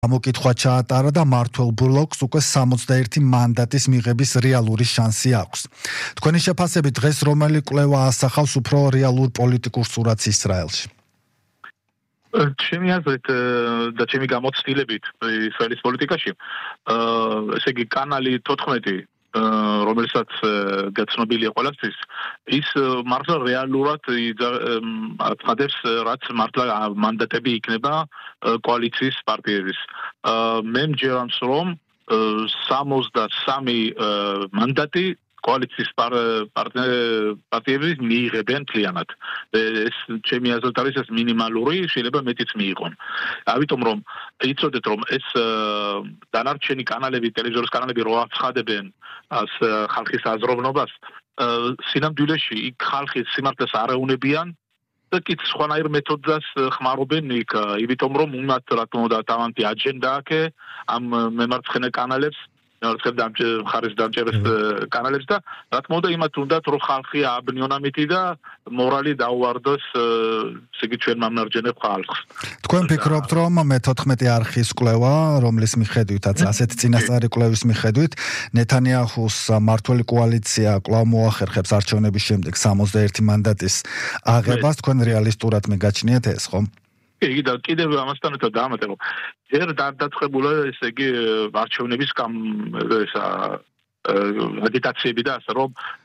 გამოკითხვა ჩაატარა და მართლ ბლოკს უკვე 61 მანდატის მიღების რეალური შანსი აქვს. თქვენი შეფასებით დღეს რომელი კვლევა ასახავს უფრო რეალურ პოლიტიკურ სურათს ისრაელში? ჩემი აზრით და ჩემი გამოცდილებით ისრაელის პოლიტიკაში, ესე იგი კანალი 14 რომელსაც გაცნობილია ყველასთვის, ის მართლა რეალურად აწადებს, რაც მართლა მანდატები იქნება კოალიციის პარტიების. მე მჯერამს, რომ 63 მანდატი კოალიციის პარტიების მიიღებენ მთლიანად. ეს ჩემი აზრით არის ეს მინიმალური, შეიძლება მეტიც მიიღონ. ამიტომ რომ იცოდეთ რომ ეს დანარჩენი კანალები, ტელევიზორის კანალები რო აცხადებენ ხალხის აზროვნობას, სინამდვილეში იქ ხალხის სიმართლეს არ ეუნებიან და კი სხვანაირ მეთოდას ხმარობენ იქ, იმიტომ რომ უნდათ რა თქმა უნდა თავანთი აჯენდა აქვს ამ მემარცხენე კანალებს ხარის დამჭერეს კანალებს და რა თქმა უნდა იმათ უნდათ რომ ხალხი ააბნიონ ამითი და მორალი დაუვარდოს ესე იგი ჩვენ მამნარჯენე ხალხს. თქვენ ფიქრობთ რომ მე-14 არხის კვლევა, რომლის მიხედვითაც ასეთი წინასწარი კვლევის მიხედვით ნეთანიაჰუს მმართველი კოალიცია კვლავ მოახერხებს არჩევნების შემდეგ 61 მანდატის აღებას, თქვენ რეალისტურად მიგაჩნიათ ეს, ხო? იგი და კიდევ ამასთან ერთად დაამატებო. ჯერ დაწყებულა ესე იგი არჩევნების აგიტაციები და ასე რომ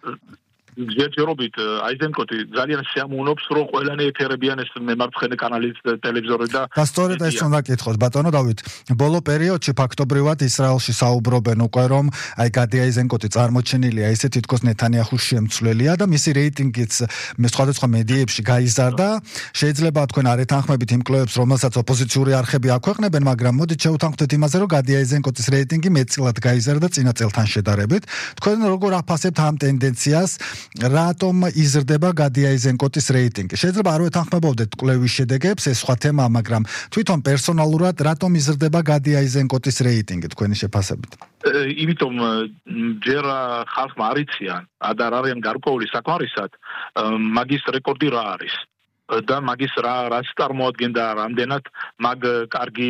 ჯერჯერობით აიზენკოტი ძალიან შეამუნობს რომ ყველანი ეთერებიან ეს მემარცხენე კანალის ტელევიზორი და სწორედ ეს უნდა კითხოს ბატონო დავით. ბოლო პერიოდში ფაქტობრივად ისრაელში საუბრობენ უკვე რომ აი გადი აიზენკოტი წარმოჩენილია ესე თითქოს ნეთანიაჰუს შემცვლელია და მისი რეიტინგიც სხვადასხვა მედიებში გაიზარდა. შეიძლება თქვენ არ ეთანხმებით იმ კვლევებს რომელსაც ოპოზიციური არხები აქვეყნებენ, მაგრამ მოდით შევთანხმდეთ იმაზე რომ გადი აიზენკოტის რეიტინგი მეტწილად გაიზარდა წინა წელთან შედარებით. თქვენ როგორ აფასებთ ამ ტენდენციას? რატომ იზრდება გადი აიზენკოტის რეიტინგი? შეიძლება არ ვეთანხმებოდეთ კვლევის შედეგებს, ეს სხვა თემაა, მაგრამ თვითონ პერსონალურად რატომ იზრდება გადი აიზენკოტის რეიტინგი თქვენი შეფასებით? იმიტომ ჯერ ხალხმა არ იციან, არ არიან გარკვეული საკმარისად, მაგის რეკორდი რა არის. და მაგის რაც წარმოადგენდა რამდენად მაგ კარგი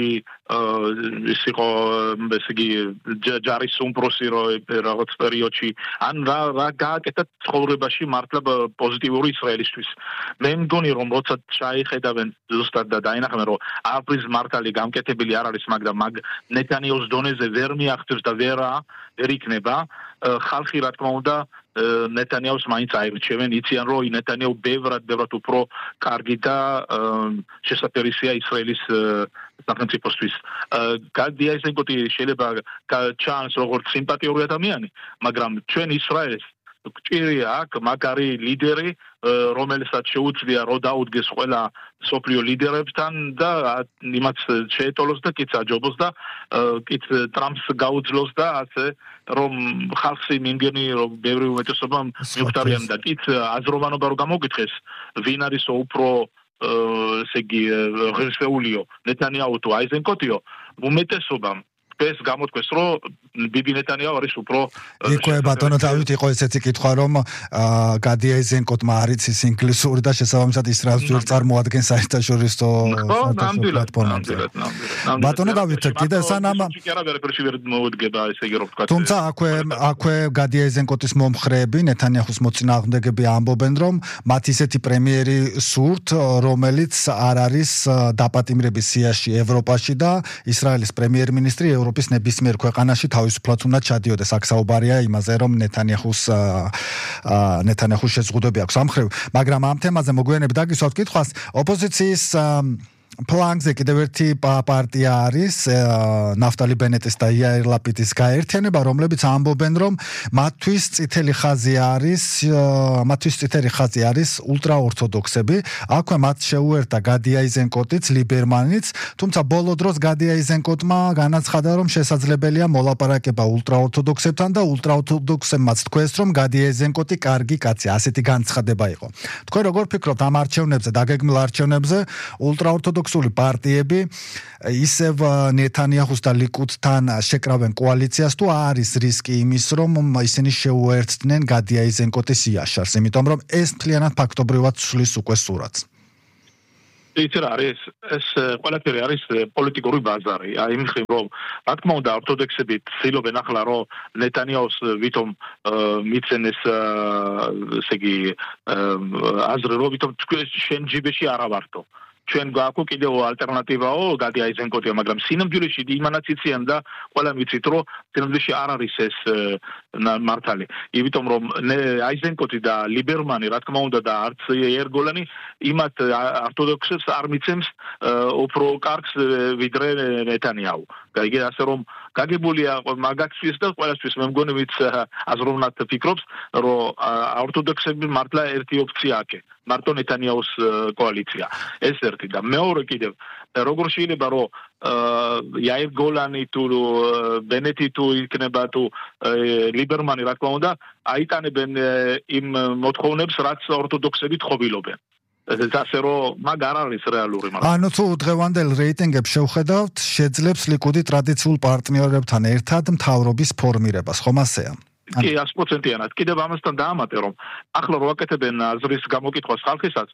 ის იყო ესე იგი ჯარის უმპროსი რაღაც პერიოდში ან რა გააკეთა ცხოვრებაში მართლა პოზიტიური ისრაელისთვის. მე მგონი რომ როცა ჩაიხედავენ ზუსტად და დაინახავენ რომ აფრის მართალი გამკეთებელი არ არის, მაგრამ მაგ ნეთანიაჰუს დონეზე ვერ მიაღწევს და ვერ იქნება, ხალხი რა თქმა უნდა ნეთანიაჰუს მაინც აირჩევენ, იციან რომ ნეთანიაჰუ ბევრად უფრო კარგი და შესაძლებელია ისრაელის სახელმწიფოსთვის. გადი აიზენკოტი შეიძლება ჩანს როგორც სიმპათიური ადამიანი, მაგრამ ჩვენ ისრაელს გჭირია აქ მაგარი ლიდერი, რომელსაც შეუძლია რომ დაუდგეს ყველა სოფლიო ლიდერებთან და იმაც შეეტოლოს და კიც აჯობოს და კიც ტრამპს გაუძლოს და ასე რომ ხალხი მიმგენი რომ ბევრი უმეტესობა მიხვდარიან და კიც აზროვანობა რომ გამოგითხეს ვინ არის უფრო ესე იგი ღირსეულიო ნეთანიაჰუ თუ აიზენკოტიო უმეტესობამ ეს გამოთქვეს რომ ბიბი ნეთანიაჰუ არის უფრო იქვე ბატონო დავით იყო ესეთი კითხვა რომ გადი აიზენკოტმა არ იცის ინგლისური და შესაბამისად ისრაელს ვერ წარმოადგენს საერთაშორისო პლატფორმებზე. ბატონო დავით კიდე სანამ თუმცა აქვე გადი აიზენკოტის მომხრეები ნეთანიაჰუს მოწინააღმდეგეები ამბობენ რომ მათ ისეთი პრემიერი სურთ რომელიც არ არის დაპატიმრების სიაში ევროპაში და ისრაელის პრემიერ-მინისტრი ევროპის ნებისმიერ ქვეყანაში თავისუფლად უნდა ჩადიოდეს. აქ საუბარია იმაზე, რომ ნეთანიაჰუს შეზღუდვები აქვს ამ მხრივ, მაგრამ ამ თემაზე მოგვიანებით დაგისვათ კითხვას. ოპოზიციის ფლანგზე კიდევ ერთი პარტია არის ნაფტალი ბენეტის და იაირ ლაპიდის გაერთიანება, რომლებიც ამბობენ, რომ მათთვის წითელი ხაზი არის ულტრაორთოდოქსები. აქვე მათ შეუერთდა გადი აიზენკოტიც, ლიბერმანიც, თუმცა ბოლო დროს გადი აიზენკოტმა განაცხადა, რომ შესაძლებელია მოლაპარაკება ულტრაორთოდოქსებთან და ულტრაორთოდოქსებმაც თქვეს, რომ გადი აიზენკოტი კარგი კაცია. ასეთი განცხადება იყო. თქვენ როგორ ფიქრობთ ამ არჩევნებზე, დაგეგმილ არჩევნებზე ულტრაორთოდოქსები პარტიები ისევ ნეთანიაჰუს და ლიკუდთან შეკრავენ კოალიციას თუ არის რისკი იმის რომ ისინი შეუერთდნენ გადი აიზენკოტის იაშარს, იმიტომ რომ ეს მთლიანად ფაქტობრივად ცვლის უკვე სურათს. იცი რა არის ეს ყველაფერი არის პოლიტიკური ბაზარი. აი მხრივ რომ რა თქმა უნდა ორთოდოქსები ცდილობენ ახლა რომ ნეტანიაუს ვითომ მიცენ ეს ესე იგი აზრი რომ ვითომ შენ ჯიბეში არა ვართო. ჩვენ გვაქვს კიდევ ალტერნატივაო გადი აიზენკოტია, მაგრამ სინამდვილეში იმანაც იციან და ყველამ იცით რომ სინამდვილეში არ არის ეს მართალი. იმიტომ რომ აიზენკოტი და ლიბერმანი რა თქმა უნდა და არც ერგოლანი იმათ ორთოდოქსებს არ მიცემს უფრო კარგს ვიდრე ნეტანიაუ. გაიგე ასე რომ გაგებულია მაგაცის და ყველასთვის მე მგონი ვიც აზროვნად ფიქრობს რომ ორთოდოქსები მართლა ერთი ოფცია აქვს. მარტო ნეტანიაუს კოალიცია. ეს ერთი და მეორე კიდევ როგორ შეიძლება რომ იაირ გოლანი თუ ბენეტი თუ იქნება თუ ლიბერმანი რა თქმა უნდა აიტანებენ იმ მოთხოვნებს რაც ორთოდოქსები თხოვილობენ. ეს ასე რომ მაგ არ არის რეალური მაგრამ ანუ თუ დღევანდელ რეიტინგებს შევხედავთ შეძლებს ლიკუდი ტრადიციულ პარტნიორებთან ერთად მთავრობის ფორმირებას ხომ ასეა კი 100%-იანად. კიდევ ამასთან დაამატე რომ ახლა რო აკეთებენ აზრის გამოკითხვას ხალხისაც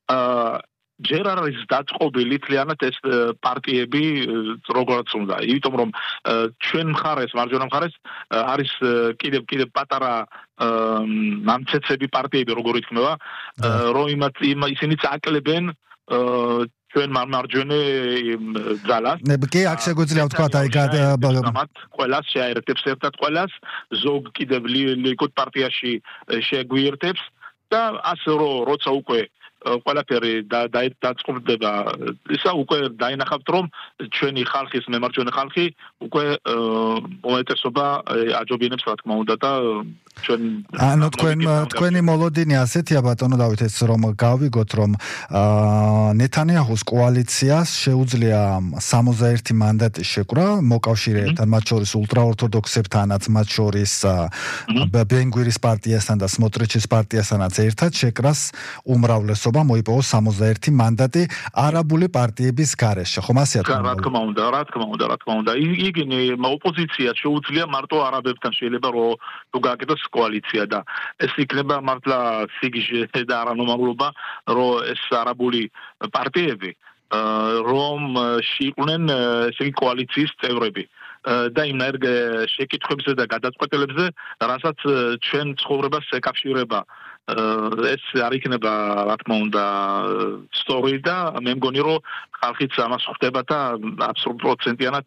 ჯერ არ არის დაწყობილი თლიანად ეს პარტიები როგორც უნდა. იმიტომ რომ ჩვენ მხარეს, მარჯვენა მხარეს არის კიდევ პატარა მამცეცები პარტიები როგორ იქნება, რომ ისინი წაკლებენ ჩვენ მარჯვენე ძალას. კი, აქ შეგვიძლია ვთქვა აი ყველას შეაერთებს ერთად ყველას, ზოგ კიდევ ლიკუდ პარტიაში შეგვიერთებს და ასე როცა უკვე ყველაფერი დაწყობდება ისა უკვე დაინახავთ რომ ჩვენი ხალხის მემარჯვენე ხალხი უკვე უმეტესობა აჯობინებს რა თქმა უნდა და ჩვენ ანუ თქვენი მოლოდინი ასეთია ბატონო დავით ეს რომ გავიგოთ რომ ნეტანიაჰუს კოალიციას შეუძლია 61 მანდატის შეკვრა მოკავშირეებთან მათ შორის ულტრაორთოდოქსებთანაც მათ შორის ბენგვირის პარტიასთან და სმოტრიჩის პარტიასთანაც ერთად შეკრას უმრავლესობა მოიპოვოს 61 მანდატი არაბული პარტიების გარეშე. ხომ ასეა თქვენ? რა თქმა უნდა. იგინი ოპოზიცია შეუძლია მარტო არაბებთან შეიძლება რომ თუ გააკეთოს კოალიცია და ეს იქნება მართლა სიგიჟე და არანორმალობა რომ ეს არაბული პარტიები რომ იყვნენ ესე იგი კოალიციის წევრები. და იმ შეკითხვებზე და გადაწყვეტილებზე, რასაც ჩვენ ცხოვრებას ეკავშირება ეს არ იქნება რა თქმა უნდა სწორი და მე მგონი რომ ხალხიც ამას ხვდება და 100%-იანად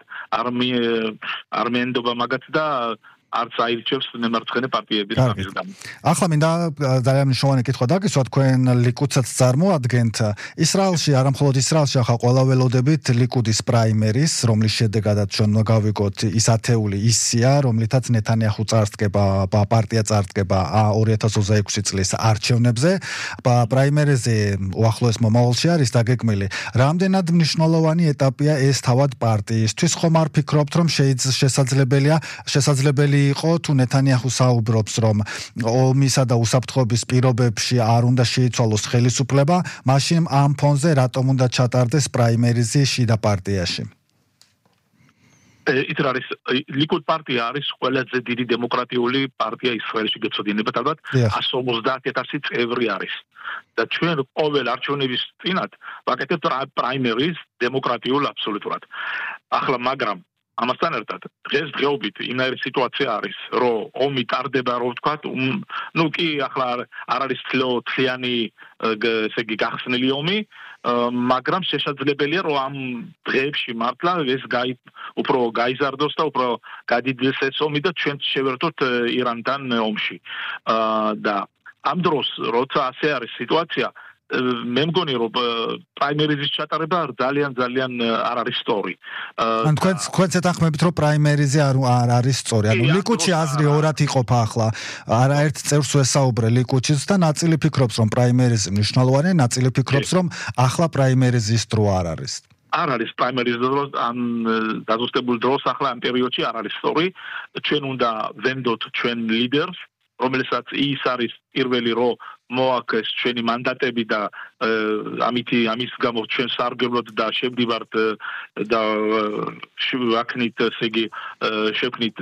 არ მეენდობა მაგათ და არც აირჩევს მემარცხენე პარტიების გამიზგამ. ახლა მინდა ძალიან მნიშვნელოვანი კითხვა დაგისვა თქვენ ლიკუდსაც წარმოადგენთ ისრაელში არა მხოლოდ ისრაელში ახლა ყველა ველოდებით ლიკუდის პრაიმერის რომლის შედეგადაც ჩვენ გავიგოთ ის ათეული ისია რომლითაც ნეტანიაჰუ წარსდგება პარტია წარსდგება 2026 წლის არჩევნებზე პრაიმერიზე უახლოეს მომავალში არის დაგეგმილი რამდენად მნიშვნელოვანი ეტაპია ეს თავად პარტიისთვის ხომ არ ფიქრობთ რომ შესაძლებელი იყო თუ ნეტანიაჰუ საუბრობს რომ ომისა და უსაფრთხოების პირობებში არ უნდა შეიცვალოს ხელისუფლება, მაშინ ამ ფონზე რატომ უნდა ჩატარდეს პრაიმერიზი შიდა პარტიაში? იცი რა არის ლიკუდ პარტია არის ყველაზე დიდი დემოკრატიული პარტია ისრაელში გეცოდინებათ ალბათ 150,000 წევრი არის და ჩვენ ყოველ არჩევნების წინათ ვაკეთებთ პრაიმერიз დემოკრატიულ აბსოლუტურად. ახლა მაგრამ ამასთან ერთად დღესდღეობით იმერი სიტუაცია არის რომ ომი ტარდება რო ვთქვათ კი ახლა არ არის თლიანი ესე იგი გახსნილი ომი მაგრამ შესაძლებელია რომ ამ დღეებში მართლა ეს უფრო გაიზარდოს და უფრო გადიდეს ეს ომი და ჩვენ შევერთოთ ირანთან ომში და ამ დროს როცა ასე არის სიტუაცია მე მგონი რომ პრაიმერიზის ჩატარება ძალიან არ არის სწორი. ან თქვენ ცეთახმებით რომ პრაიმერიზე არ არის სწორი. ანუ ლიკუდში აზრი ორად იყოფა ახლა. არაერთ წევრს ვესაუბრე ლიკუდშიც და ნაწილი ფიქრობს რომ პრაიმერიზე მნიშვნელოვანია, ნაწილი ფიქრობს რომ ახლა პრაიმერიზის დრო არ არის. არ არის პრაიმერიზის დროს ან დაზუსტებულ დროს ახლა ამ პერიოდში არ არის სწორი. ჩვენ უნდა ვენდოთ ჩვენ ლიდერს რომელსაც ის არის პირველი რო მოაქეს ჩვენი მანდატები და ამის გამო ჩვენ სარგებლობთ და შევდივართ და ვაქნით ესე იგი შევქნით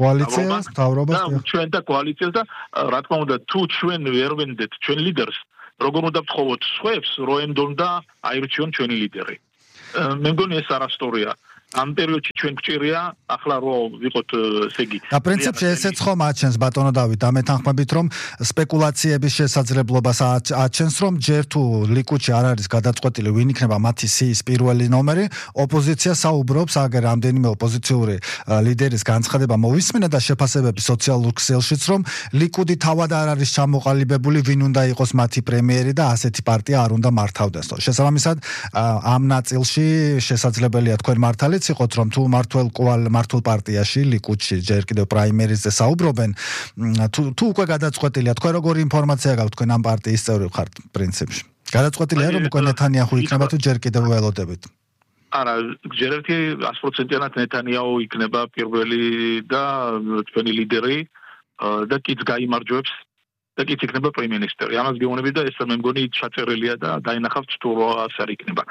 კოალიციას, მთავრობას და ჩვენ და კოალიციას და რა თქმა უნდა თუ ჩვენ ვერ ვენდეთ ჩვენ ლიდერს როგორ უნდა ვთხოვოთ სხვებს, რომ ემდონდა აირჩიონ ჩვენი ლიდერი. მე მგონი ეს არასტორია. ამ პერიოდში ჩვენ გვჭირია ახლა რომ ვიყოთ ესე იგი და პრინციპში ესეც ხომ აჩენს ბატონო დავით ამ ეთანხმებით რომ სპეკულაციების შესაძლებლობას აჩენს რომ ჯერ თუ ლიკუდში არ არის გადაწყვეტილი ვინ იქნება მათი სიის პირველი ნომერი ოპოზიცია საუბრობს აგერ რამდენიმე ოპოზიციური ლიდერის განცხადება მოვისმინა და შეფასებები სოციალურ ქსელშიც რომ ლიკუდი თავად არ არის ჩამოყალიბებული ვინ უნდა იყოს მათი პრემიერი და ასეთი პარტია არ უნდა მართავდეს შესაბამისად ამ ნაწილში შესაძლებელია თქვენ მართალი იყოთ რომ თუ მართულ პარტიაში ლიკუდში ჯერ კიდევ პრაიმერიზზე საუბრობენ თუ უკვე გადაწყვეტილია თქვენ როგორი ინფორმაცია გაქვთ თქვენ ამ პარტიის წევრი ხართ პრინციპში გადაწყვეტილია რომ უკვე ნეთანიაჰუ იქნება თუ ჯერ კიდევ ველოდებით არა ჯერ ერთი 100%-იანად ნეთანიაჰუ იქნება პირველი და ჩვენი ლიდერი და კიც გაიმარჯვებს და კიც იქნება პრემიერ-მინისტრი ამას გეუბნები და ეს მე მგონი ჩაწერილია და დაინახავთ თუ რა ასე არ იქნება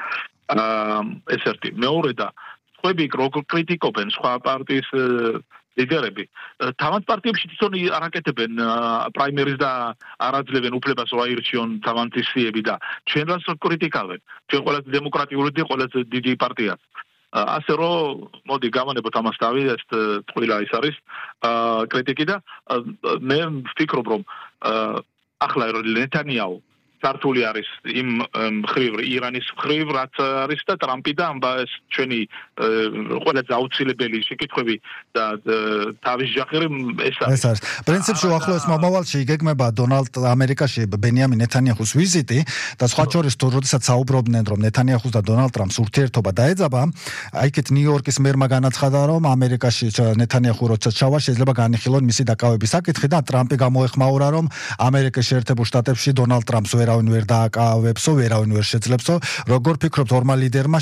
ეს ერთი მეორე და ხვები როგორ კრიტიკობენ სხვა პარტიის ლიდერები თავად პარტიებში თვითონ არაკეთებენ პრაიმერის და არაძლევენ უფლებას რომ აირჩიონ თავანთისიები და ჩვენ რას კრიტიკავენ ჩვენ ყველაზე დემოკრატიული და ყველაზე დიდი პარტია ასე რომ მოდი გავანებოთ ამას თავი ეს ტყუილა ის არის კრიტიკი და მე ვფიქრობ რომ ახლა ნეთანიაჰუ სართული არის იმ მხრივ ირანის მხრივ რაც არის და ტრამპი და ეს ჩვენი ყველაზე აუცილებელი შეკითხვები და თავის ჯახერი ეს არის პრინციპში უახლოეს მომავალში იგეგმება დონალდ ამერიკაში ბენიამინ ნეთანიაჰუს ვიზიტი და სხვა შორის თუ როდესაც საუბრობდნენ რომ ნეთანიაჰუს და დონალდ ტრამპს ურთიერთობა დაეძაბა აიქეთ ნიუ-იორკის მერმა განაცხადა რომ ამერიკაში ნეთანიაჰუ როცა ჩავა შეიძლება განიხილონ მისი დაკავების საკითხი და ტრამპი გამოეხმაურა რომ ამერიკის შეერთებულ შტატებში დონალდ ტრამპს ვერავინ ვერ დააკავებსო, ვერავინ ვერ შეძლებსო. როგორ ფიქრობთ ორმა ლიდერმა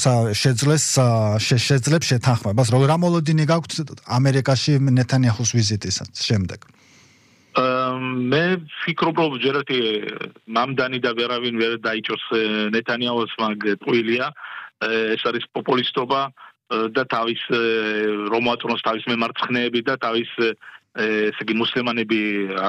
შეძლებს შეთანხმებას? რა მოლოდინი გაქვთ ამერიკაში ნეთანიაჰუს ვიზიტის შემდეგ? მე ვფიქრობ რომ ჯერ ერთი მამდანი და ვერავინ ვერ დაიჭოს ნეთანიაჰუს მაგ ტყუილია. ეს არის პოპულისტობა და თავის რომ აწონოს თავის მემარცხნეები და თავის ესე იგი მუსლიმანები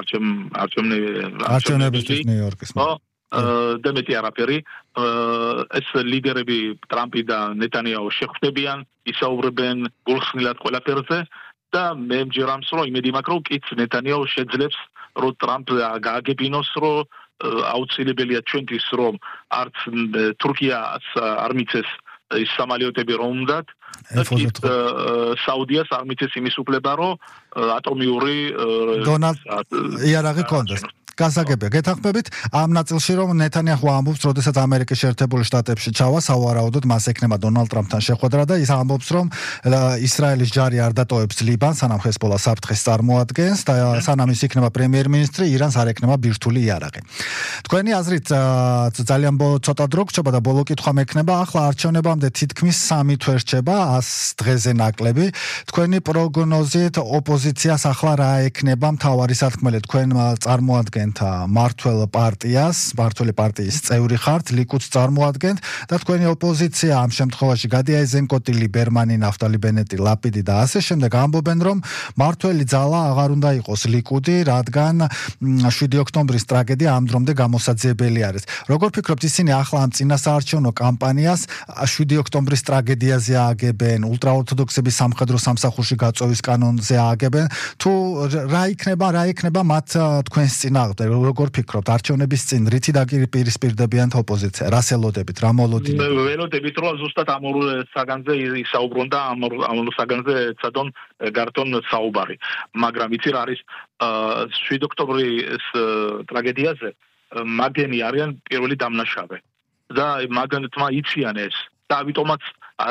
არჩევნებისთვის ნიუ-იორკის და მეტი არაფერი ეს ლიდერები ტრამპი და ნეთანიაჰუ შეხვდებიან ისაუბრებენ გულხსნილად ყველაფერზე და მე მჯერამს რომ იმედი მაქვს რომ კიც ნეთანიაჰუ შეძლებს რომ ტრამპ გააგებინოს რომ აუცილებელია ჩვენთვის რომ არც თურქიას არ მიცეს ის სამალიოტები რომ უნდათ საუდიას არ მიცეს იმის უფლება რომ ატომიური იარაღი კონდეს გასაგებია გეთანხმებით ამ ნაწილში რომ ნეთანიაჰუ ამბობს როდესაც ამერიკის შეერთებული შტატებში ჩავა სავარაუდოდ მას ექნება დონალდ ტრამპთან შეხვედრა და ის ამბობს რომ ისრაელის ჯარი არ დატოვებს ლიბანს სანამ ჰეზბოლა საფრთხეს წარმოადგენს და სანამ ის იქნება პრემიერ-მინისტრი ირანს არ ექნება ბირთვული იარაღი თქვენი აზრით ძალიან ცოტა დრო გრჩება და ბოლო კითხვა მექნება ახლა არჩევნებამდე თითქმის 3 თვე რჩება 100 დღეზე ნაკლები თქვენი პროგნოზით ოპოზიციას ახლა რა ექნება მთავარი სათქმელი თქვენ წარმოადგენთ მართლ პარტიული პარტიის წევრი ხართ, ლიკუდს წარმოადგენთ და თქვენი ოპოზიცია ამ შემთხვევაში გადი აიზენკოტი, ლიბერმანი, ნაფტალი ბენეტი, ლაპიდი და ასე შემდეგ ამბობენ რომ მართველი ძალა აღარ უნდა იყოს ლიკუდი, რადგან 7 ოქტომბრის ტრაგედია ამ დრომდე გამოსაძიებელი არის. როგორ ფიქრობთ ისინი ახლა ამ წინასაარჩევნო კამპანიას 7 ოქტომბრის ტრაგედიაზე ააგებენ, ულტრაორთოდოქსების სამხედრო სამსახურში გაწვევის კანონზე ააგებენ, თუ რა იქნება მათ თქვენს წინააღმდეგ როგორ ფიქრობთ არჩევნების წინ რითი დაპირისპირდებიან ოპოზიცია რას ელოდებით რა მოლოდინი ველოდებით რომ ზუსტად ამ ორ საგანზე ისაუბრონ და ამ ორ საგანზე ცადონ გარტონ საუბარი მაგრამ იცი რა არის 7 ოქტომბრის ტრაგედიაზე მაგენი არიან პირველი დამნაშავე და მაგენთმა იციან ეს და ამიტომაც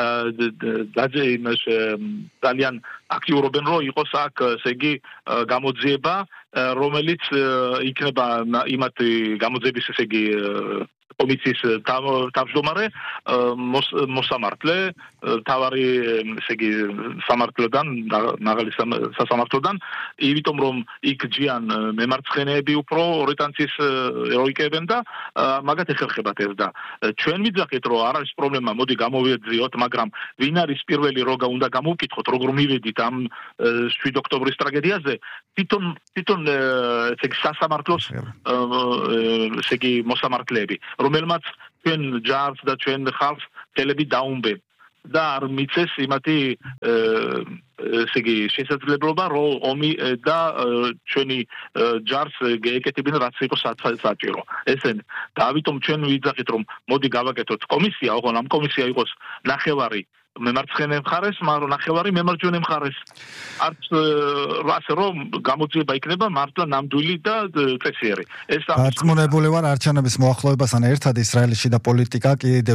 ძალიან აქტიურობენ რომ იყოს აქ ესე იგი გამოძიება რომელიც იქნება იმათი გამოძიების ესე იგი კომიციის თავმჯდომარე მოსამართლე თავარი ესე იგი სამართლოდან მაღალი სასამართლოდან იმიტომ რომ იქ ჯიან მემარცხენეები უფრო ორიტანციის როიკებენ და მაგათ ეხერხებათ ეს და ჩვენ ვიძახეთ რომ არ არის პრობლემა მოდი გამოვიძიოთ მაგრამ ვინ არის პირველი როგა უნდა გამოვკითხოთ როგორ მივედით ამ 7 ოქტომბრის ტრაგედიაზე თვითონ არიან ესე იგი სასამართლოს ესე იგი მოსამართლეები, რომელმაც ჩვენ ჯარს და ჩვენ ხალხს ხელები დაუნბე და არ მიცეს იმათი ესე იგი შესაძლებლობა რომ ომი და ჩვენი ჯარს გაეკეთებინა რაც იყო საჭირო. ესენ და ამიტომ ჩვენ ვიძახით რომ მოდი გავაკეთოთ კომისია, ოღონდ ამ კომისია იყოს ნახევარი მემარცხენე მხარეს, მაგრამ ნახევარი მემარჯვენე მხარეს. არც ასე რომ გამოძიება იქნება მართლა ნამდვილი და წესიერი. ეს დარწმუნებული ვარ არჩევნების მოახლოებასთან ერთად ისრაელის შიდა პოლიტიკა კიდევ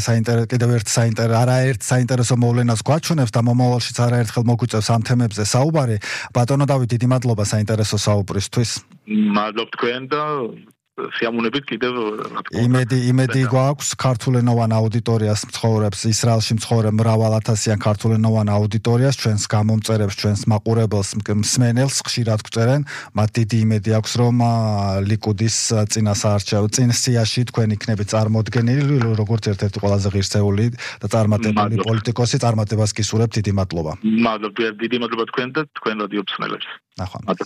ერთ საინტერესო მოვლენას გვაჩვენებს და მომავალშიც არაერთხელ მოგვიწევს ამ თემებზე საუბარი. ბატონო დავით, დიდი მადლობა საინტერესო საუბრისთვის. მადლობ თქვენ და სიამოვნებით კიდევ იმედი გვაქვს ქართულენოვან აუდიტორიას მცხოვრებს ისრაელში მცხოვრებ მრავალ ათასიან ქართულენოვან აუდიტორიას ჩვენს გამომწერებს ჩვენს მაყურებელს მსმენელს ხშირად გვწერენ მათ დიდი იმედი აქვს რომ ლიკუდის წინასაარჩევნო თქვენ იქნებით წარმოდგენილი როგორც ერთ-ერთი ყველაზე ღირსეული და წარმატებული პოლიტიკოსი წარმატებას გისურვებთ დიდი მადლობა დიდი მადლობა თქვენ და თქვენ რადიო მსმენელებს ნახვამდის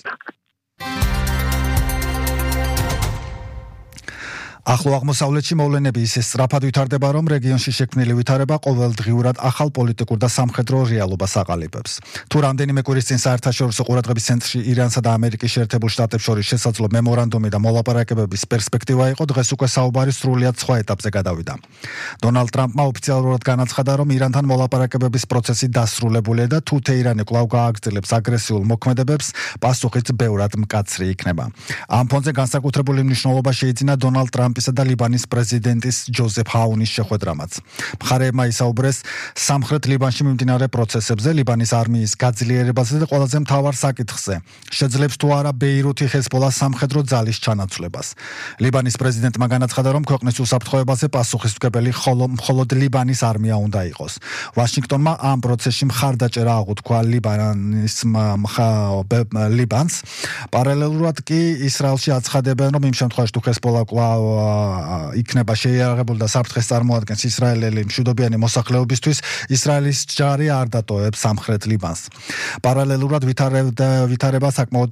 ახლო აღმოსავლეთში მოვლენები ისე სწრაფად ვითარდება, რომ რეგიონში შექმნილი ვითარება ყოველდღიურად ახალ პოლიტიკურ და სამხედრო რეალობას აყალიბებს. თუ რამდენიმე კვირის წინ საერთაშორისო ყურადღების ცენტრში ირანსა და ამერიკის შეერთებულ შტატებს შორის შესაძლო მემორანდუმი და მოლაპარაკებების პერსპექტივა იყო, დღეს უკვე საუბარი სრულიად სხვა ეტაპზე გადავიდა. დონალდ ტრამპმა ოფიციალურად განაცხადა, რომ ირანთან მოლაპარაკებების პროცესი დასრულებულია და თუ თეირანი კვლავ გააგრძელებს აგრესიულ მოქმედებებს, პასუხიც ბევრად მკაცრი იქნება. ამ ფონზე განსაკუთრებული მნიშვნელობა შეიძინა დონალდ ტრამპისა და ლიბანის პრეზიდენტის ჯოზეფ აუნის შეხვედრამაც. მხარეებმა ისაუბრეს სამხრეთ ლიბანში მიმდინარე პროცესებზე, ლიბანის არმიის გაძლიერებაზე და ყველაზე მთავარ საკითხზე. შეძლებს თუ არა ბეირუთი ჰეზბოლას სამხედრო ძალის ჩანაცვლებას. ლიბანის პრეზიდენტმა განაცხადა, რომ ქვეყნის უსაფრთხოებაზე პასუხისმგებელი მხოლოდ ლიბანის არმია უნდა იყოს. ვაშინგტონმა ამ პროცესში მხარდაჭერა აღუთქვა ლიბანს. პარალელურად კი ისრაელში აცხადებენ, რომ იმ შემთხვევაში თუ ჰეზბოლა კვლავ იქნება შეიარაღებული და საფრთხეს წარმოადგენს ისრაელელი მშვიდობიანი მოსახლეობისთვის, ისრაელის ჯარი არ დატოვებს სამხრეთ ლიბანს. პარალელურად ვითარება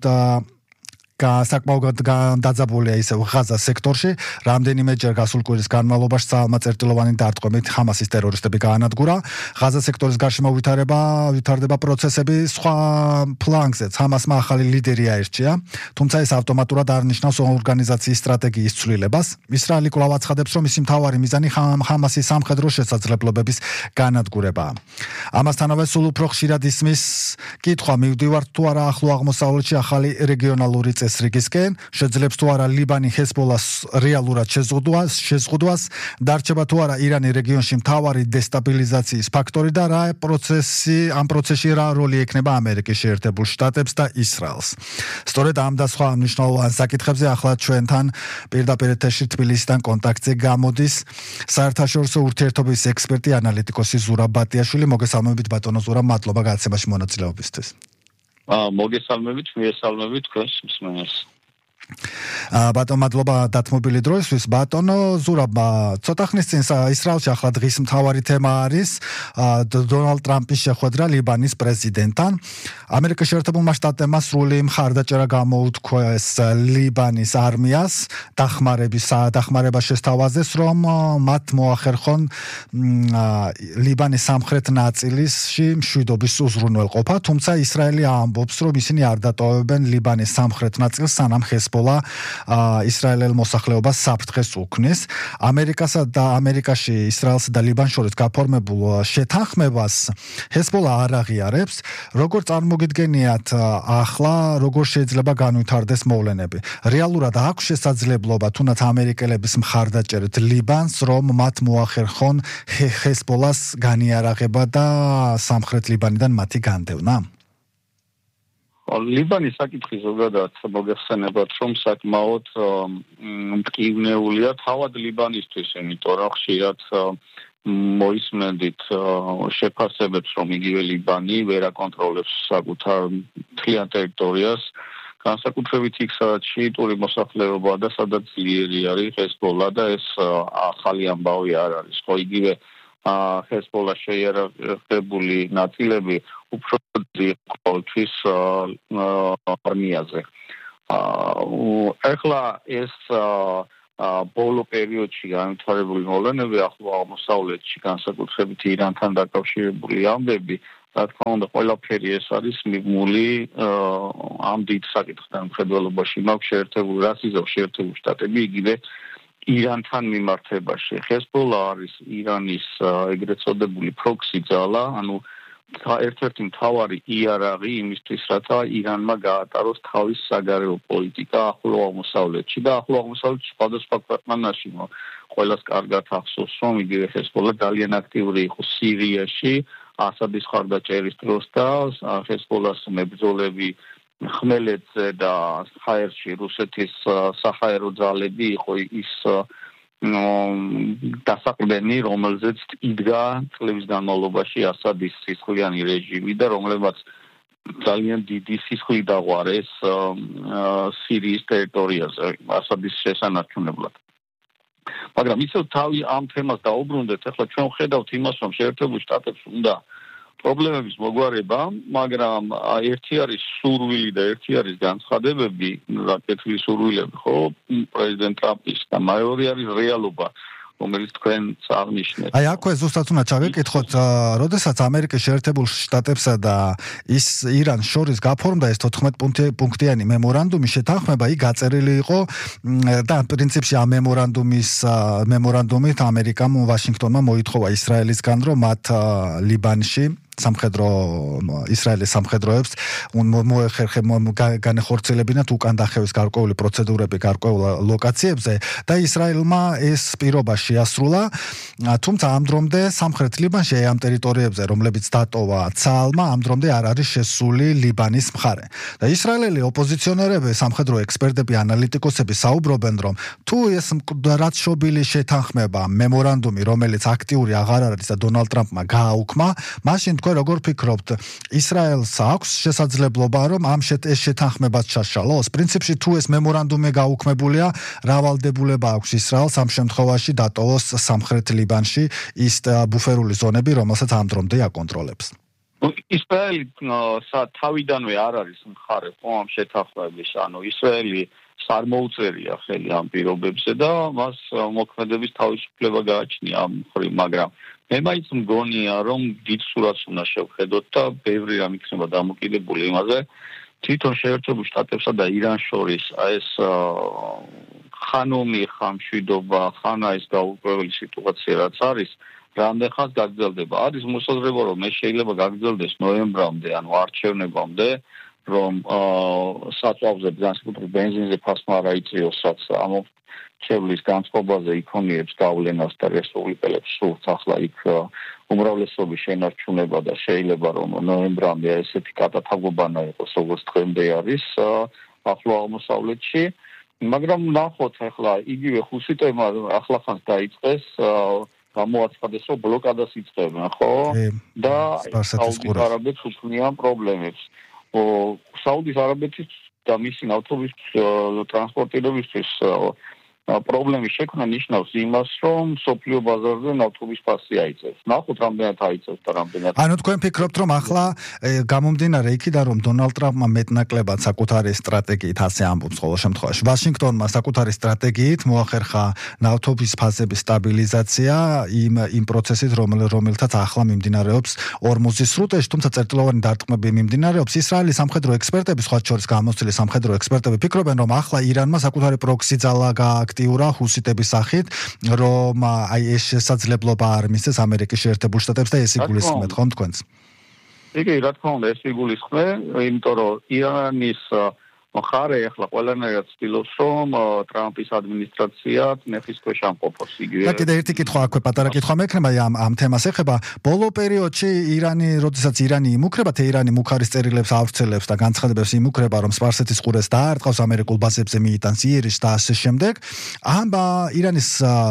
საკმაოდ დაძაბულია ისევ ღაზას სექტორში. რამდენიმეჯერ გასულ კვირის განმავლობაში საალმა წერტილოვანი დარტყმით ჰამასის ტერორისტები გაანადგურა. ღაზას სექტორის გარშემო ვითარდება პროცესები სხვა ფლანგზეც. ჰამასმა ახალი ლიდერი აირჩია, თუმცა ეს ავტომატურად არ ნიშნავს ორგანიზაციის სტრატეგიის ცვლილებას. ისრაელი კვლავ აცხადებს, რომ მისი მთავარი მიზანი ჰამასის სამხედრო შესაძლებლობების განადგურებაა. ამასთანავე სულ უფრო ხშირად ისმის კითხვა მივდივართ თუ არა ახლო აღმოსავლეთში ახალი რეგიონალური წესრიგისკენ, შეძლებს თუ არა ლიბანი ჰეზბოლას რეალურად შეზღუდვას, დარჩება თუ არა ირანი რეგიონში მთავარი დესტაბილიზაციის ფაქტორი და ამ პროცესში რა როლი ექნება ამერიკის შეერთებულ შტატებს და ისრაელს. სწორედ ამ და სხვა მნიშვნელოვან საკითხებზე ახლა ჩვენთან პირდაპირ ეთერში თბილისიდან კონტაქტზე გამოდის საერთაშორისო ურთიერთობების ექსპერტი ანალიტიკოსი ზურაბ ბატიაშვილი. მოგესალმებით ბატონო ზურაბ, მადლობა გადაცემაში მონაწილეობისთვის. მოგესალმებით, მიესალმებით თქვენს მსმენელს. ბატონო, მადლობა დათმობილი დროისთვის. ბატონო ზურაბ, ცოტა ხნის წინ ისრაელში ახლა დღის მთავარი თემა არის დონალდ ტრამპის შეხვედრა ლიბანის პრეზიდენტთან. ამერიკის შეერთებულმა შტატებმა სრული მხარდაჭერა გამოუთქვეს ლიბანის არმიას დახმარება შესთავაზეს, რომ მათ მოახერხონ ლიბანის სამხრეთ ნაწილში მშვიდობის უზრუნველყოფა, თუმცა ისრაელი ამბობს, რომ ისინი არ დატოვებენ ლიბანის სამხრეთ ნაწილს, სანამ ჰეზბოლა ისრაელელ მოსახლეობას საფრთხეს უქმნის. ამერიკაში ისრაელსა და ლიბანს შორის გაფორმებულ შეთანხმებას ჰეზბოლა არ აღიარებს. როგორ წარმოგიდგენიათ ახლა, როგორ შეიძლება განვითარდეს მოვლენები? რეალურად აქვს შესაძლებლობა თუნდაც ამერიკელების მხარდაჭერით ლიბანს, რომ მათ მოახერხონ ჰეზბოლას განიარაღება და სამხრეთ ლიბანიდან მათი განდევნა? ლიბანის საკითხი ზოგადად მოგეხსენებათ, რომ საკმაოდ მტკივნეულია თავად ლიბანისთვის, იმიტომ რომ ხშირად მოისმენდით შეფასებებს, რომ იგივე ლიბანი ვერ აკონტროლებს საკუთარ მთლიან ტერიტორიას, განსაკუთრებით იქ, სადაც შიიტური მოსახლეობაა და სადაც ძლიერი არის ჰეზბოლა და ეს ახალი ამბავი არ არის. ხო, იგივე ჰეზბოლას შეიარაღებული ნაწილები უფრო ძლიერი ყოველთვის არმიაზე. ეხლა ეს ბოლო პერიოდში განვითარებული მოვლენები ახლო აღმოსავლეთში განსაკუთრებით ირანთან დაკავშირებული ამბები რა თქმა უნდა ყველაფერი ეს არის მიღმული ამ დიდ საკითხთან მხედველობაში მაქვს შეერთებული რასიზმის შეერთებული შტატები იგივე ირანთან მიმართებაში ჰეზბოლა არის ირანის ეგრეთ წოდებული პროქსი ძალა ანუ ერთ-ერთი მთავარი იარაღი იმისთვის რათა ირანმა გაატაროს თავის საგარეო პოლიტიკა ახლო აღმოსავლეთში და ახლო აღმოსავლეთში სხვადასხვა ქვეყანაში ყველას კარგად ახსოვს რომ იგივე ჰეზბოლა ძალიან აქტიური იყო სირიაში ასადის ხარდაჭერის დროს და ჰეზბოლას მებრძოლები ხმელეთზე და ჰაერში რუსეთის საჰაერო ძალები იყო ის დასაყრდენი რომელზეც იდგა წლების განმავლობაში ასადის სისხლიანი რეჟიმი და რომლებაც ძალიან დიდი სისხლი დაღვარეს სირიის ტერიტორიაზე ასადის შესანარჩუნებლად მაგრამ ისევ თავი ამ თემას დაუბრუნდეთ ახლა ჩვენ ვხედავთ იმას რომ შეერთებულ შტატებს უნდა პრობლემების მოგვარება მაგრამ ერთი არის სურვილი და ერთი არის განცხადებები რაკეთილი სურვილები ხო პრეზიდენტ ტრამპის და მეორე არის რეალობა რომელიც თქვენ აღნიშნეთ. აი აქვე ზუსტად უნდა ჩავეკითხოთ, როდესაც ამერიკის შეერთებულ შტატებსა და ირანს შორის გაფორმდა ეს 14 პუნქტიანი მემორანდუმი შეთანხმება, იქ გაწერილი იყო და პრინციპში ამ მემორანდუმით ამერიკამ ვაშინგტონმა მოითხოვა ისრაელისგან, რომ მათ ლიბანში სამხედრო ისრაელის სამხედროებს განეხორციელებინათ უკან დახევის გარკვეული პროცედურები გარკვეულ ლოკაციებზე და ისრაელმა ეს პირობა შეასრულა, თუმცა ამ დრომდე სამხრეთ ლიბანში ამ ტერიტორიებზე, რომლებიც დატოვა ცალმა, ამ დრომდე არ არის შესული ლიბანის მხარე. და ისრაელელი ოპოზიციონერები, სამხედრო ექსპერტები, ანალიტიკოსები საუბრობენ, რომ თუ ეს რაც შობილი შეთანხმება, მემორანდუმი, რომელიც აქტიური აღარ არის და დონალდ ტრამპმა გააუქმა, მაშინ თქვენ როგორ ფიქრობთ, ისრაელს აქვს შესაძლებლობა, რომ ამ ეს შეთანხმებაც ჩაშალოს? პრინციპში თუ ეს მემორანდუმი გაუქმებულია, რა ვალდებულება აქვს ისრაელს ამ შემთხვევაში დატოვოს სამხრეთ ლიბანში ის ბუფერული ზონები, რომელსაც ამ დრომდე აკონტროლებს? ისრაელი თავიდანვე არ არის მხარე ამ შეთანხმების, ანუ ისრაელი არ მოუწერია ხელი ამ პირობებზე და მას მოქმედების თავისუფლება გააჩნია ამ მხრივ, მაგრამ მე მაინც მგონია, რომ დიდ სურათს უნდა შევხედოთ და ბევრი რამ იქნება დამოკიდებული იმაზე, თვითონ შეერთებულ შტატებსა და ირანს შორის ეს ხანომი ხამშვიდობა, ხანა ეს გაურკვეველი სიტუაცია რაც არის, რამდენ ხანს გაგრძელდება. არის მოსაზრება, რომ ეს შეიძლება გაგრძელდეს ნოემბრამდე, ანუ არჩევნებამდე, რომ საწვავზე განსაკუთრებით ბენზინზე ფასმა არ აიწიოს, რაც ამორჩევლის განწყობაზე იქონიებს გავლენას და რესპუბლიკელებს სურთ ახლა იქ უმრავლესობის შენარჩუნება და შეიძლება რომ ნოემბრამდე ესეთი კატათაგობანა იყოს, როგორც დღემდე არის ახლო აღმოსავლეთში, მაგრამ ნახოთ ახლა იგივე ჰუსიტებმა ახლახანს დაიწყეს გამოაცხადეს, რომ ბლოკადას იწყებენ, ხო? და საუდის არაბეთს უქმნიან პრობლემებს. საუდის არაბეთის და მისი ნავთობის ტრანსპორტირებისთვის პრობლემის შექმნა ნიშნავს იმას, რომ სოფლიო ბაზარზე ნავთობის ფასი აიწევს. ნახოთ რამდენად აიწევს და რამდენად. ანუ თქვენ ფიქრობთ, რომ ახლა გამომდინარე იქიდან, რომ დონალდ ტრამპმა მეტნაკლებად საკუთარი სტრატეგიით ასე ამბობს ყოველ შემთხვევაში, ვაშინგტონმა საკუთარი სტრატეგიით მოახერხა ნავთობის ფასების სტაბილიზაცია იმ პროცესით, რომელთაც ახლა მიმდინარეობს ორმუზის სრუტეში, თუმცა წერტილოვანი დარტყმები მიმდინარეობს. ისრაელის სამხედრო ექსპერტები, სხვა შორის გამოცდილი სამხედრო ექსპერტები ფიქრობენ, რომ ახლა ირანმა საკუთარი პროქსი ძალა აქტიურა ჰუსიტების სახით, რომ აი ეს შესაძლებლობა არ მისცეს ამერიკის შეერთებულ შტატებს და ეს იგულისხმეთ ხომ თქვენს? იგი რა თქმა უნდა ეს იგულისხმე, იმიტომ რომ ირანის მხარე ახლა ყველანაირად ცდილობს, რომ ტრამპის ადმინისტრაცია ნეხის ქვეშ ამყოფოს იგივე. და კიდე ერთი კითხვა აქვე, პატარა კითხვა მექნება ამ თემას ეხება. ბოლო პერიოდში როდესაც ირანი იმუქრება, თეირანი მუქარის წერილებს ავრცელებს და განცხადებებს იმუქრება, რომ სპარსეთის ყურეს დაარტყავს, ამერიკულ ბაზებზე მიიტანს იერიშს და ასე შემდეგ. ამ ირანის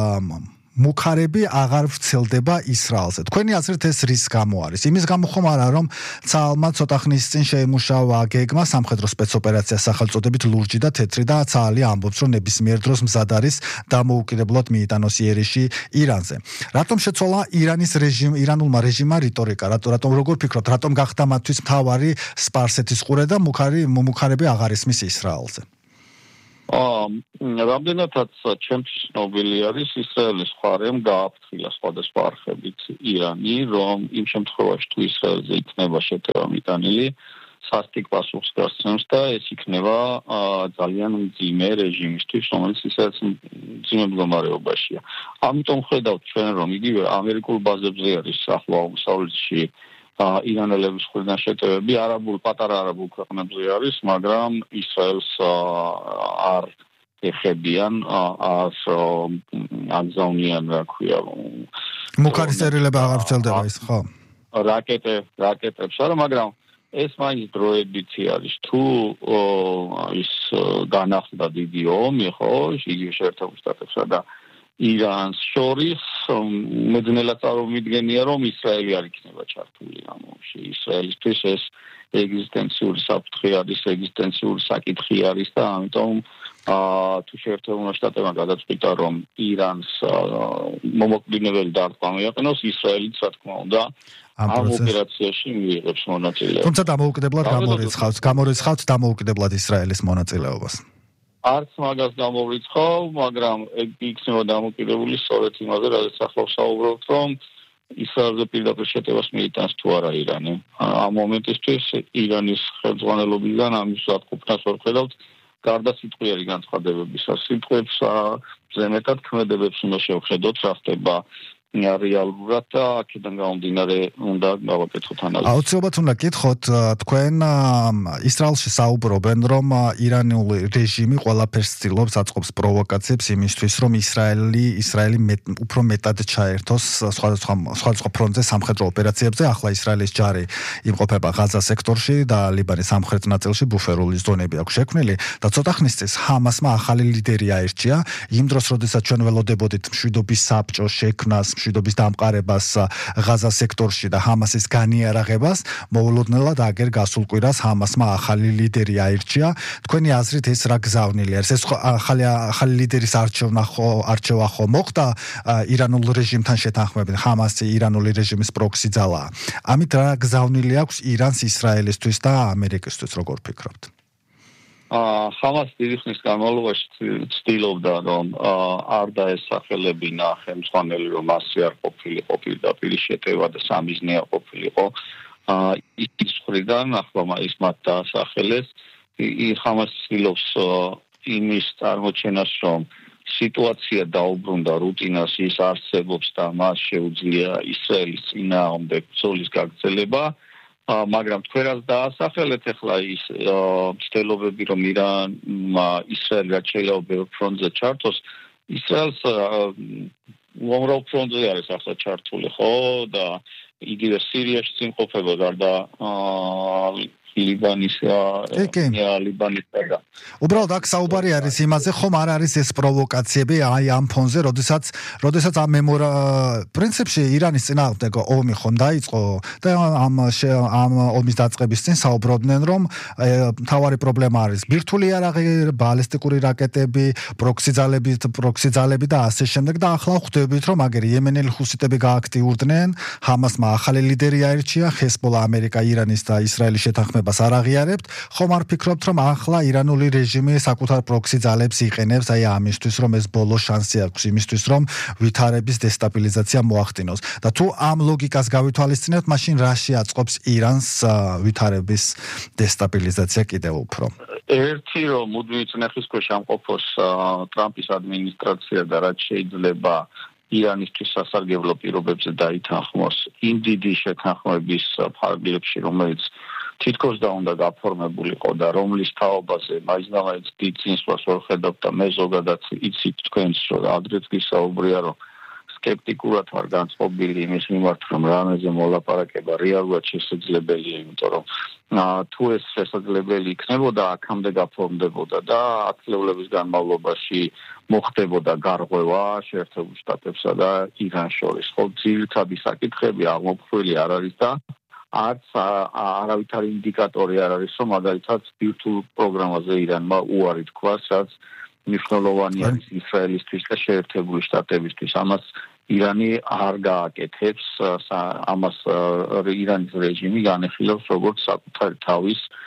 მუქარები აღარ ვრცელდება ისრაელზე. თქვენი აზრით ეს რის გამო არის? იმის გამო ხომ არა, რომ ცალმა ცოტა ხნის წინ შეიმუშავა გეგმა სამხედრო სპეცოპერაციას სახელწოდებით ლურჯი და თეთრი და ცალი ამბობს, რომ ნებისმიერ დროს მზად არის დამოუკიდებლად მიიტანოს იერიში ირანზე. რატომ შეცვალა ირანულმა რეჟიმმა რიტორიკა? რატომ როგორ ფიქრობთ, რატომ გახდა მათთვის მთავარი სპარსეთის ყურე და მუქარები აღარ ისმის ისრაელზე? რამდენადაც ჩემთვის ცნობილი არის ისრაელის მხარემ გააფრთხილა სხვადასხვა არხებით ირანი, რომ იმ შემთხვევაში თუ ისრაელზე იქნება შეტევა მიტანილი, სასტიკ პასუხს გასცემს და ეს იქნება ძალიან მძიმე რეჟიმისთვის, რომელიც ისედაც მძიმე მდგომარეობაშია. ამიტომ ხედავთ ჩვენ, რომ იგივე ამერიკულ ბაზებზე არის ახლო აღმოსავლეთში ირანელების მხრიდან შეტევები, პატარა არაბულ ქვეყნებზე არის, მაგრამ ისრაელს არ ეხებიან, არ აგზავნიან, რა ქვია. მუქარი წერილება აღარ ვრცელდება ის, ხო? რაკეტებს არა, მაგრამ ეს მაინც დროებითი არის. თუ ის განახლდა დიდი ომი, ხო, იგივე შეერთებულ შტატებსა და ირანს შორის მეძნელად წარმოვიდგენია, რომ ისრაელი არ იქნება ჩართული ამ ომში. ისრაელისთვის ეს ეგზისტენციური საფრთხე არის, ეგზისტენციური საკითხი არის და ამიტომ თუ შეერთებულმა შტატებმა გადაწყვიტა, რომ ირანს მომოკლინებელი დარტყმა მიაყენოს, ისრაელიც რა თქმა უნდა ამ ოპერაციაში მიიღებს მონაწილეობას. თუმცა დამოუკიდებლად გამორიცხავთ დამოუკიდებლად ისრაელის მონაწილეობას. არც მაგას გამოვიცხავ, მაგრამ იქნება დამოკიდებული სწორედ იმაზე, რადგან ახლა ვსაუბრობთ, რომ ისრაელზე პირდაპირ შეტევას მიიტანს თუ არა ირანი. ამ მომენტისთვის ირანის ხელმძღვანელობიდან ამის აკუპნას ვერ ხედავთ, გარდა სიტყვიერი განცხადებებისა. სიტყვებს ზემეთად ქმედებებს უნდა შევხედოთ, რა ხდება რეალურად და აქედან გამომდინარე უნდა გავაკეთოთ ანალიზი. აუცილებლად უნდა გითხოთ, თქვენ ისრაელში საუბრობენ, რომ ირანული რეჟიმი ყველაფერს ცდილობს, აწყობს პროვოკაციებს იმისთვის, რომ ისრაელი უფრო მეტად ჩაერთოს სხვადასხვა ფრონტზე სამხედრო ოპერაციებზე. ახლა ისრაელის ჯარი იმყოფება ღაზა სექტორში და ლიბანის სამხრეთ ნაწილში ბუფერული ზონები აქვს შექმნილი და ცოტა ხნის წინ ჰამასმა ახალი ლიდერი აირჩია. იმ დროს, როდესაც ჩვენ ველოდებოდით მშვიდობის საბჭოს შექმნას, მშვიდობის დამყარებას ღაზა სექტორში და ჰამასის განიარაღებას, მოულოდნელად აგერ გასულ კვირას ჰამასმა ახალი ლიდერი აირჩია. თქვენი აზრით ეს რა გზავნილი არის? ეს ახალი ლიდერის არჩევა ხო მოხდა ირანულ რეჟიმთან შეთანხმებით? ჰამასი ირანული რეჟიმის პროქსი ძალაა. ამით რა გზავნილი აქვს ირანს, ისრაელისთვის და ამერიკისთვის, როგორ ფიქრობთ? ჰამას დიდი ხნის განმავლობაში ცდილობდა, რომ არ დაესახელებინა ხელმძღვანელი, რომ ასე არ ყოფილიყო პირდაპირ შეტევა და სამიზნე არ ყოფილიყო. ის მხრიდან ახლა ის მათ დაასახელეს. ჰამას ცდილობს იმის წარმოჩენას, რომ სიტუაცია დაუბრუნდა რუტინას, ის არსებობს და მას შეუძლია ისრაელის წინააღმდეგ ბრძოლის გაგრძელება. მაგრამ თქვენ რაც დაასახელეთ ახლა ის ცდილობები, რომ ისრაელი რაც შეიძლება ბევრ ფრონტზე ჩართოს, ისრაელს უამრავ ფრონტზე არის ახლა ჩართული, ხო? და იგივე სირიაში იმყოფება გარდა ლიბანისა და უბრალოდ აქ საუბარი არის იმაზე, ხომ არ არის ეს პროვოკაციები აი ამ ფონზე, როდესაც ამ პრინციპში ირანის წინააღმდეგ ომი ხომ დაიწყო და ამ ომის დაწყების წინ საუბრობდნენ, რომ მთავარი პრობლემა არის ბირთვული იარაღი, ბალისტიკური რაკეტები, პროქსი ძალები და ასე შემდეგ და ახლა ხვდებით, რომ აგერ იემენელი ჰუსიტები გააქტიურდნენ, ჰამასმა ახალი ლიდერი აირჩია, ჰეზბოლა ამერიკა, ირანის და ისრაელის შეთანხმება არ აღიარებთ, ხომ არ ფიქრობთ, რომ ახლა ირანული რეჟიმი საკუთარ პროქსი ძალებს იყენებს აი ამისთვის, რომ ეს ბოლო შანსი აქვს იმისთვის, რომ ვითარების დესტაბილიზაცია მოახდინოს. და თუ ამ ლოგიკას გავითვალისწინებთ, მაშინ რა შეაწყობს ირანს ვითარების დესტაბილიზაცია კიდევ უფრო? ერთი რომ მუდმივი წინახის ქვეშ ამყოფოს ტრამპის ადმინისტრაცია და რაც შეიძლება ირანისთვის სასარგებლო პირობებზე დაითანხმოს იმ დიდი შეთანხმების ფარგლებში, რომელიც თითქოს და უნდა გაფორმებულიყო და რომლის თაობაზე მაინც დიდ წინსვლას ვერ ხედავთ და მე ზოგადად იცით თქვენს რომ ადრეც გისაუბრია, რომ სკეპტიკურად ვარ განწყობილი იმის მიმართ, რომ რამეზე მოლაპარაკება რეალურად შესაძლებელია, იმიტომ რომ თუ ეს შესაძლებელი იქნებოდა, აქამდე გაფორმდებოდა და 10 წლების განმავლობაში მოხდებოდა გარღვევა შეერთებულ შტატებსა და ირანს შორის. ხო, ძირითადი საკითხები აღმოფხვილი არ არის და არც არავითარი ინდიკატორი არ არის, რომ მაგალითად ბირთვულ პროგრამაზე ირანმა უარი თქვას, რაც მნიშვნელოვანი არის ისრაელისთვის და შეერთებული შტატებისთვის. ამას ირანი არ გააკეთებს, ამას ირანის რეჟიმი განეხილავს როგორც საკუთარი თავის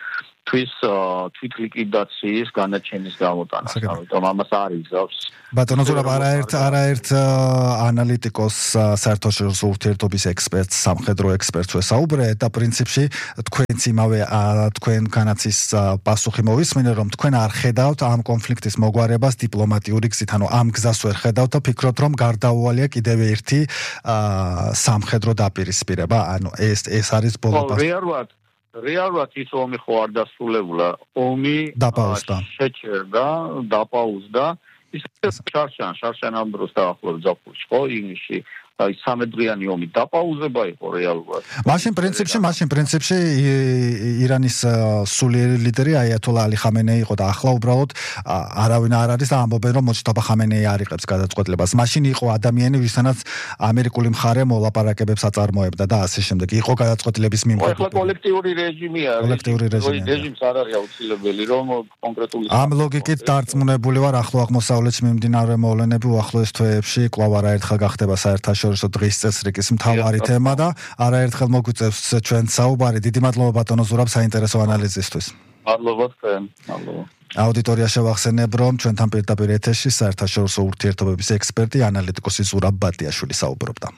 თვით ლიკვიდაციის განაჩენის გამოტანას. ამიტომ ამას არ იგზავს. ბატონო ზურაბ არაერთ ანალიტიკოს საერთაშორისო ურთიერთობის ექსპერტს, სამხედრო ექსპერტს ვესაუბრე და პრინციპში თქვენც იმავე თქვენ განაცის პასუხი მოვისმინე, რომ თქვენ არ ხედავთ ამ კონფლიქტის მოგვარებას დიპლომატიური გზით, ანუ ამ გზას ვერ ხედავთ და ფიქრობთ, რომ გარდაუვალია კიდევ ერთი სამხედრო დაპირისპირება, ანუ ეს არის ბოლო პასუხი. რეალურად ის ომი ხო არ დასრულებულა. ომი შეჩერდა, დაპაუზდა. ის შარშან დროს დაახლოებით ზაფხულში ხო ივნისში სამედრიანი ომი დაპაუზება იყო რეალურად. მაშინ პრინციპში ირანის სულიერი ლიდერი აიათოლა ალი ხამენეი იყო და ახლა უბრალოდ არავინ არ არის და ამბობენ რომ მოჩტაბა ხამენეი არ იღებს გადაწყვეტილებას. მაშინ იყო ადამიანი ვისთანაც ამერიკული მხარე მოლაპარაკებებს აწარმოებდა და ასე შემდეგ. იყო გადაწყვეტილების მიმღები. ახლა კოლექტიური რეჟიმია. რეჟიმს არ არის აუცილებელი რომ კონკრეტული ამ ლოგიკით დარწმუნებული ვარ ახლო აღმოსავლეთში მიმდინარე მოვლენები უახლოეს თვეებში კვლავ არაერთხელ გახდება საერთაშორისო დღის წესრიგის მთავარი თემა და არაერთხელ მოგვიწევს ჩვენ საუბარი. დიდი მადლობა ბატონო ზურაბ საინტერესო ანალიზისთვის. მადლობა თქვენ. მადლობა. აუდიტორია შევახსენებ, რომ ჩვენთან პირდაპირ ეთერში საერთაშორისო ურთიერთობების ექსპერტი ანალიტიკოსი ზურაბ ბატიაშვილი საუბრობდა.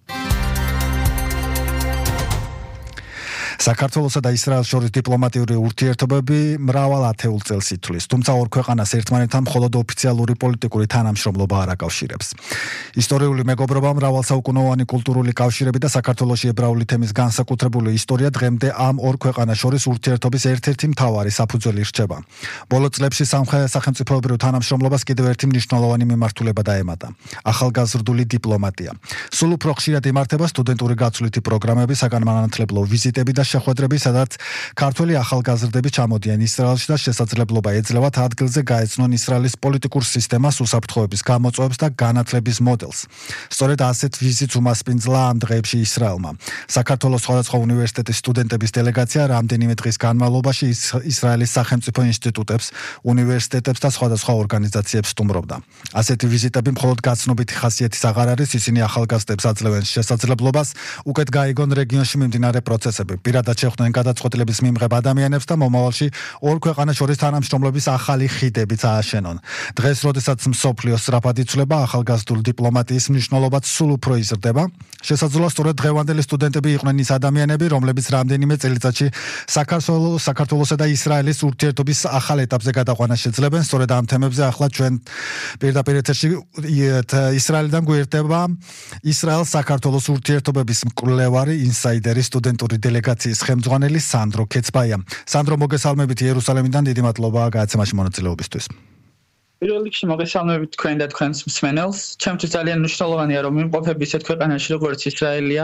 საქართველოსა და ისრაელს შორის დიპლომატიური ურთიერთობები მრავალ ათეულ წელს ითვლის, თუმცა ორ ქვეყანას ერთმანეთთან მხოლოდ ოფიციალური პოლიტიკური თანამშრომლობა არ აკავშირებს. ისტორიული მეგობრობა, მრავალსაუკუნოვანი კულტურული კავშირები და საქართველოში ებრაული თემის განსაკუთრებული ისტორია დღემდე ამ ორ ქვეყანას შორის ურთიერთობის ერთ-ერთი მთავარი საფუძველი რჩება. ბოლო წლებში სახელმწიფოებრივ თანამშრომლობას კიდევ ერთი მნიშვნელოვანი მიმართულება დაემატა: ახალგაზრდული დიპლომატია. სულ უფრო ხშირად იმართება სტუდენტური გაცვლითი პროგრამები, საგანმანათლებლო ვიზიტები და შეხვედრები, სადაც ქართველი ახალგაზრდები ჩამოდიან ისრაელში და შესაძლებლობა ეძლევათ ადგილზე გაეცნონ ისრაელის პოლიტიკურ სისტემას, უსაფრთხოების გამოწვევებს და განათლების მოდელს. სწორედ ასეთ ვიზიტს უმასპინძლა ამ დღეებში ისრაელმა. საქართველოს სხვადასხვა უნივერსიტეტის სტუდენტების დელეგაცია რამდენიმე დღის განმავლობაში ისრაელის სახელმწიფო ინსტიტუტებს, უნივერსიტეტებს და სხვადასხვა ორგანიზაციებს სტუმრობდა. ასეთი ვიზიტები მხოლოდ გაცნობითი ხასიათის აღარ არის, ისინი ახალგაზრდებს აძლევენ შესაძლებლობას უკეთ გაიგონ რეგიონში მიმდინარე პროცესები. პირადად შეხვდნენ გადაწყვეტილების მიმღებ ადამიანებს და მომავალში ორ ქვეყანას შორის თანამშრომლობის ახალი ხიდებიც ააშენონ. დღეს, როდესაც მსოფლიო სწრაფად იცვლება, ახალგაზრდული დიპლომატიის მნიშვნელობაც სულ უფრო იზრდება. შესაძლოა სწორედ დღევანდელი სტუდენტები იყვნენ ის ადამიანები, რომლებიც რამდენიმე წელიწადში საქართველოსა და ისრაელის ურთიერთობის ახალ ეტაპზე გადაყვანას შეძლებენ. სწორედ ამ თემებზე ახლა ჩვენ პირდაპირ ეთერში ისრაელიდან გვერდება ისრაელ-საქართველოს ურთიერთობების მკვლევარი, ინსაიდერი, სტუდენტური დელეგაციის ხელმძღვანელი სანდრო ქეცბაია. სანდრო, მოგესალმებით იერუსალიმიდან, დიდი მადლობა გადაცემაში მონაწილეობისთვის. პირველ რიგში მოგესალმებით თქვენ და თქვენს მსმენელს. ჩემთვის ძალიან მნიშვნელოვანია რომ ვიმყოფები ისეთ ქვეყანაში როგორც ისრაელია.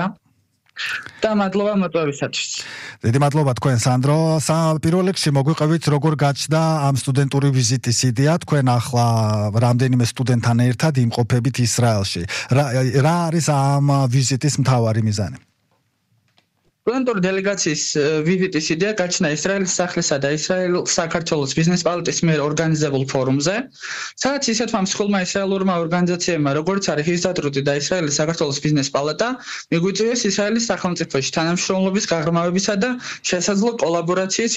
და მადლობა მოწვევისათვის. დიდი მადლობა თქვენ სანდრო. პირველ რიგში მოგვიყევით როგორ გაჩნდა ამ სტუდენტური ვიზიტის იდეა, თქვენ ახლა რამდენიმე სტუდენტთან ერთად იმყოფებით ისრაელში. რა არის ამ ვიზიტის მთავარი მიზანი? სტუდენტური დელეგაციის ვიზიტის იდეა გაჩნდა ისრაელის სახლისა და ისრაელ-საქართველოს ბიზნეს პალატის მიერ ორგანიზებულ ფორუმზე, სადაც ისეთმა მსხვილმა ისრაელურმა ორგანიზაციებმა, როგორც არის ჰიზდატრუტი და ისრაელის საქართველოს ბიზნეს პალატა, მიგვიწვიეს ისრაელის სახელმწიფოში თანამშრომლობის გაღრმავებისა და შესაძლო კოლაბორაციის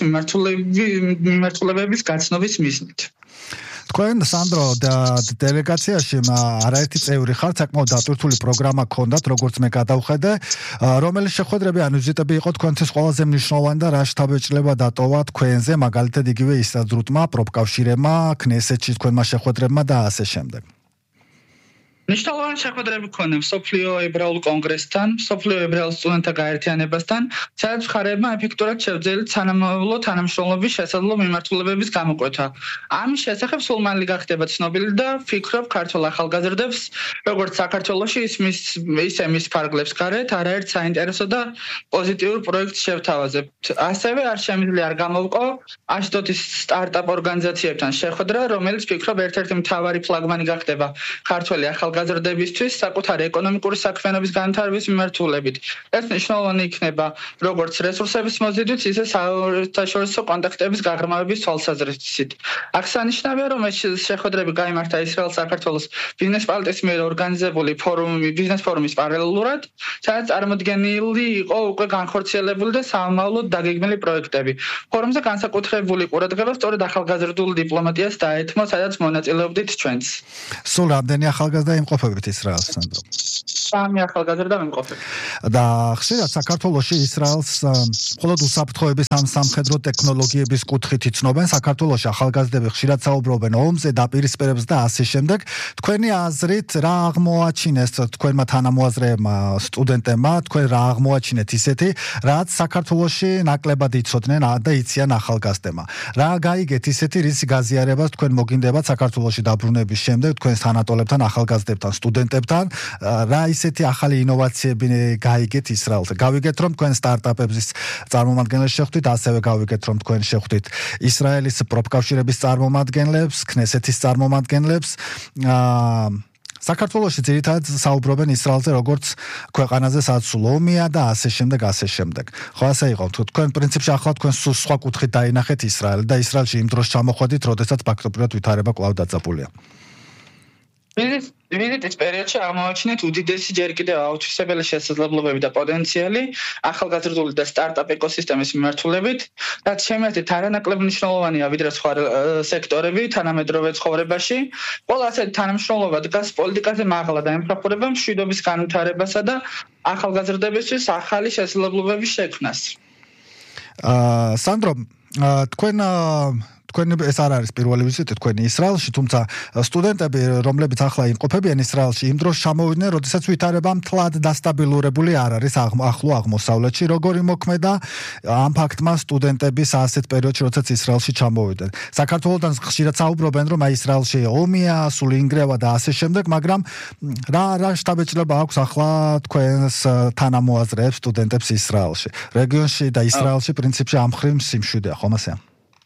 მიმართულებების გაცნობის მიზნით. თქვენ სანდრო და დელეგაციაში არაერთი წევრი ხართ, საკმაოდ დატვირთული პროგრამა გქონდათ, როგორც მე გადავხედე, რომელი შეხვედრები ან ვიზიტები იყო თქვენთვის ყველაზე მნიშვნელოვანი და რა შთაბეჭდილება დატოვა თქვენზე, მაგალითად იგივე ისრაელმა პროფკავშირებმა, ქნესეთში თქვენმა შეხვედრებმა და ასე შემდეგ. მნიშვნელოვანი შეხვედრები გქონდა მსოფლიო ებრაულ კონგრესთან, მსოფლიო ებრაულ სტუდენტთა გაერთიანებასთან, სადაც მხარეებმა ეფექტურად შევძელით თანამშრომლო თანამშრომლობის შესაძლო მიმართულებების გამოკვეთა. ამის შესახებ სულ მალე გახდება ცნობილი და ვფიქრობ ქართულ ახალგაზრდებს, როგორც საქართველოში, ისე მის ფარგლებს გარეთ, არაერთ საინტერესო და პოზიტიურ პროექტს შევთავაზებთ. ასევე არ შემიძლია არ გამოვყო აშდოდის სტარტაპ ორგანიზაციებთან შეხვედრა, რომელიც ვფიქრობ ერთ-ერთი მთავარი ფლაგმანი გახდება ქართველი ახალგაზრდების ახალგაზრდებისთვის საკუთარი ეკონომიკური საქმიანობის განვითარების მიმართულებით. ეს მნიშვნელოვანი იქნება როგორც რესურსების მოზიდვით, ისე საერთაშორისო კონტაქტების გაღრმავების თვალსაზრისით. აღსანიშნავია, რომ ეს შეხვედრები გაიმართა ისრაელ-საქართველოს ბიზნეს პალატის მიერ ორგანიზებული ბიზნეს ფორუმის პარალელურად, სადაც წარმოდგენილი იყო უკვე განხორციელებული და სამომავლოდ დაგეგმილი პროექტები. ფორუმზე განსაკუთრებული ყურადღება სწორედ ახალგაზრდულ დიპლომატიას დაეთმო, სადაც მონაწილეობდით ჩვენც. სულ რამდენი ახალგაზრდა იმყოფებით ისრაელს, სანდრო? 3 ახალგაზრდა იმყოფებით. და ხშირად საქართველოში ისრაელს მხოლოდ უსაფრთხოების ამ სამხედრო ტექნოლოგიების კუთხით იცნობენ. საქართველოში ახალგაზრდები ხშირად საუბრობენ ომზე, დაპირისპირებებზე და ასე შემდეგ. თქვენი აზრით რა აღმოაჩინეს თქვენმა თანამოაზრეებმა, სტუდენტებმა, თქვენ რა აღმოაჩინეთ ისეთი, რაც საქართველოში ნაკლებად იცოდნენ და იციან ახალგაზრდებმა? რა გაიგეთ ისეთი, რის გაზიარებას თქვენ მოგინდებათ საქართველოში დაბრუნების შემდეგ თქვენს თანატოლებთან, ახალგაზრდებთან, სტუდენტებთან? რა ისეთი ახალი ინოვაციები გაიგეთ ისრაელზე? გავიგეთ, რომ თქვენ სტარტაპების წარმომადგენლებს შეხვდით, ასევე გავიგეთ, რომ თქვენ შეხვდით ისრაელის პროფკავშირების წარმომადგენლებს, ქნესეთის წარმომადგენლებს. საქართველოში ძირითადად საუბრობენ ისრაელზე როგორც ქვეყანაზე, სადაც სულ ომია და ასე შემდეგ, ასე შემდეგ. ხო, ასე იყო. თქვენ პრინციპში ახლა თქვენ სულ სხვა კუთხით დაინახეთ ისრაელი და ისრაელში იმ დროს ჩამოხვედით, როდესაც ფაქტობრივად ვითარება კვლავ დაძაბულია. ვიზიტის პერიოდში აღმოაჩინეთ უდიდესი ჯერ კიდევ აუთვისებელი შესაძლებლობები და პოტენციალი ახალგაზრდული და სტარტაპ ეკოსისტემის მიმართულებით, რაც შემეძლეთ არანაკლებ მნიშვნელოვანია ვიდრე სხვა სექტორები თანამედროვე ცხოვრებაში. ყველა ასეთი თანამშრომლობა დგას პოლიტიკაზე მაღლა და ემსახურება მშვიდობის განვითარებასა და ახალგაზრდებისთვის ახალი შესაძლებლობების შექმნას. სანდრო, თქვენ ეს არ არის პირველი ვიზიტი თქვენი ისრაელში, თუმცა სტუდენტები, რომლებიც ახლა იმყოფებიან ისრაელში, იმ დროს ჩამოვიდნენ, როდესაც ვითარება მთლად დასტაბილურებული არ არის ახლო აღმოსავლეთში. როგორი მოქმედა ამ ფაქტმა სტუდენტების ასეთ პერიოდში, როდესაც ისრაელში ჩამოვიდნენ? საქართველოდან ხშირად საუბრობენ, რომ ისრაელში ომია, სულ ინგრევა და ასე შემდეგ, მაგრამ რა შტაბ-ეჭრება აქვს ახლა თქვენს თანამოაზრეებს, სტუდენტებს ისრაელში? რეგიონში და ისრაელში პრინციპში ამ მხრივ სიმშვიდეა, ხომ ასეა?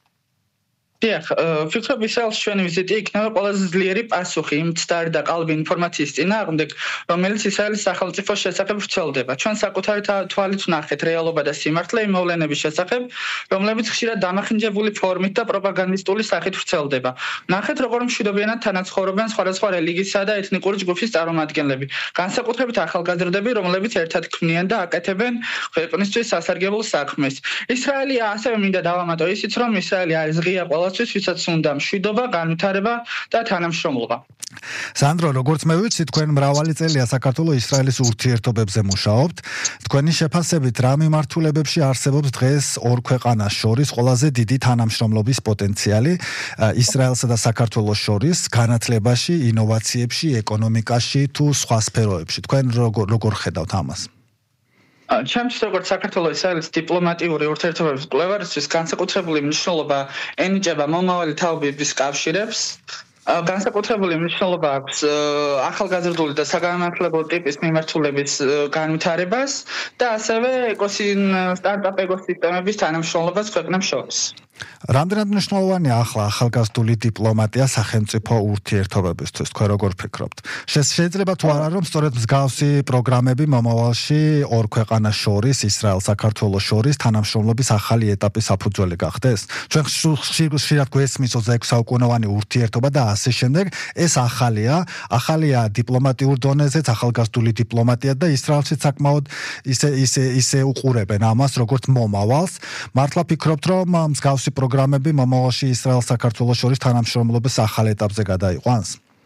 ფიქრობ ისრაელში ჩვენი ვიზიტი იქნება ყველაზე ძლიერი პასუხი იმ მცდარი და ყალბი ინფორმაციის წინააღმდეგ, რომელიც ისრაელის სახელმწიფოს შესახებ ვრცელდება. ჩვენ საკუთარი თვალით ვნახეთ რეალობა და სიმართლე იმ მოვლენების შესახებ, რომლებიც ხშირად დამახინჯებული ფორმით და პროპაგანდისტული სახით ვრცელდება. ვნახეთ, როგორ მშვიდობიანად თანაცხოვრობენ სხვადასხვა რელიგიისა და ეთნიკური ჯგუფის წარმომადგენლები, განსაკუთრებით ახალგაზრდები, რომლებიც ერთად ქმნიან და აკეთებენ ქვეყნისთვის სასარგებლო საქმეს. ისრაელი ასევე მინდა დავამატო ისიც, რომ ისრაელი არის ღია ვისაც უნდა მშვიდობა, განვითარება და თანამშრომლობა. სანდრო, როგორც მე ვიცი, თქვენ მრავალი წელია საქართველოს-ისრაელის ურთიერთობებზე მუშაობთ. თქვენი შეფასებით რა მიმართულებებში არსებობს დღეს ორ ქვეყანას შორის ყველაზე დიდი თანამშრომლობის პოტენციალი ისრაელსა და საქართველოს შორის განათლებაში, ინოვაციებში, ეკონომიკაში თუ სხვა სფეროებში? თქვენ როგორ ხედავთ ამას? ჩემთვის როგორც საქართველოს-ისრაელის დიპლომატიური ურთიერთობების კვლევარისთვის განსაკუთრებული მნიშვნელობა ენიჭება მომავალი თაობების კავშირებს. განსაკუთრებული მნიშვნელობა აქვს ახალგაზრდული და საგანმანათლებლო ტიპის მიმართულების განვითარებას და ასევე სტარტაპ ეკოსისტემების თანამშრომლობას ქვეყნებს შორის. რამდენად მნიშვნელოვანია ახლა ახალგაზრდული დიპლომატია სახელმწიფო ურთიერთობებისთვის? თქვენ როგორ ფიქრობთ? შეიძლება თუ არა, რომ სწორედ მსგავსი პროგრამები მომავალში ორ ქვეყანას შორის, ისრაელ-საქართველოს შორის თანამშრომლობის ახალი ეტაპის საფუძველი გახდეს? ჩვენ ხშირად გვესმის 26 საუკუნოვანი ურთიერთობა და ასე შემდეგ. ეს ახალია დიპლომატიურ დონეზეც, ახალგაზრდული დიპლომატია და ისრაელში საკმაოდ ისე უყურებენ ამას როგორც მომავალს. მართლა ფიქრობთ, რომ მსგავსი პროგრამები მომავალში ისრაელ-საქართველოს შორის თანამშრომლობის ახალ ეტაპზე გადაიყვანს?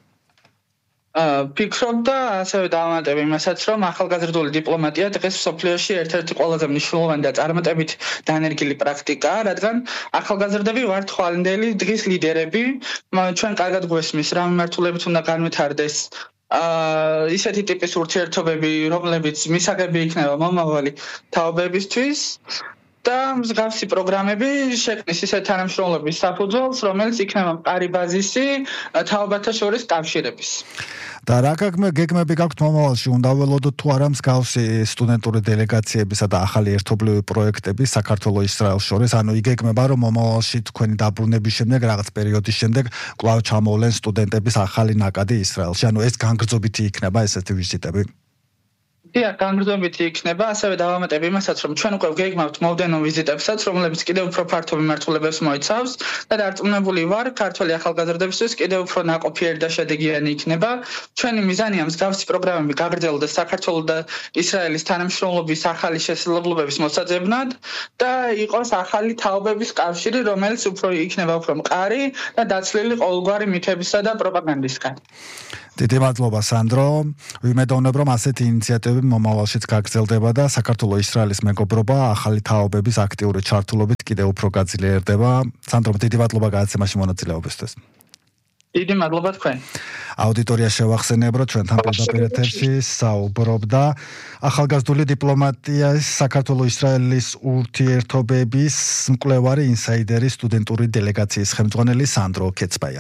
ფიქრობ და ასევე დავამატებ იმასაც, რომ ახალგაზრდული დიპლომატია დღეს მსოფლიოში ერთ-ერთი ყველაზე მნიშვნელოვანი და წარმატებით დანერგილი პრაქტიკაა, რადგან ახალგაზრდები ვართ ხვალინდელი დღის ლიდერები. ჩვენ კარგად გვესმის რა მიმართულებით უნდა განვითარდეს ისეთი ტიპის ურთიერთობები, რომლებიც მისაღები იქნება მომავალი თაობებისთვის. და მსგავსი პროგრამები შექმნის ისეთ თანამშრომლობის საფუძველს, რომელიც იქნება მყარი ბაზისი თაობათა შორის კავშირების. და რა გეგმები გაქვთ მომავალში? უნდა ველოდოთ თუ არა მსგავსი სტუდენტური დელეგაციებისა და ახალი ერთობლივი პროექტები საქართველოს ისრაელს შორის, ანუ იგეგმება რომ მომავალში თქვენი დაბრუნების შემდეგ რაღაც პერიოდის შემდეგ კვლავ ჩამოვლენ სტუდენტების ახალი ნაკადი ისრაელში, ანუ ეს განგრძობითი იქნება ესეთი ვიზიტები? განგრძობითი იქნება, ასევე დავამატებ იმასაც, რომ ჩვენ უკვე გეგმავთ მომდევნო ვიზიტებსაც, რომლებიც კიდევ უფრო ფართო მიმართულებებს მოიცავს და დარწმუნებული ვარ, ქართველი ახალგაზრდებისთვის კიდევ უფრო ნაყოფიერი და შედეგიანი იქნება. ჩვენი მიზანია მსგავსი პროგრამები გაგრძელდეს საქართველოს და ისრაელის თანამშრომლობის ახალი შესაძლებლობების მოსაძებნად და იყოს ახალი თაობების კავშირი, რომელიც იქნება უფრო მყარი და დაცლილი ყოველგვარი მითებისა და პროპაგანდისგან. დიდი მადლობა სანდრო. ვიმედოვნებ რომ ასეთი ინიციატივები მომავალშიც გაგრძელდება და საქართველოს ისრაელის მეგობრობა ახალი თაობების აქტიური ჩართულობით კიდევ უფრო გაძლიერდება. სანდრო, დიდი მადლობა გადაცემაში მონაწილეობისთვის. დიდი მადლობა თქვენ. აუდიტორია შევახსენებ, რომ ჩვენთან პირდაპირ ეთერში საუბრობდა ახალგაზრდული დიპლომატიის საქართველოს ისრაელის ურთიერთობების მკვლევარი ინსაიდერი სტუდენტური დელეგაციის ხელმძღვანელი სანდრო კეცბაია.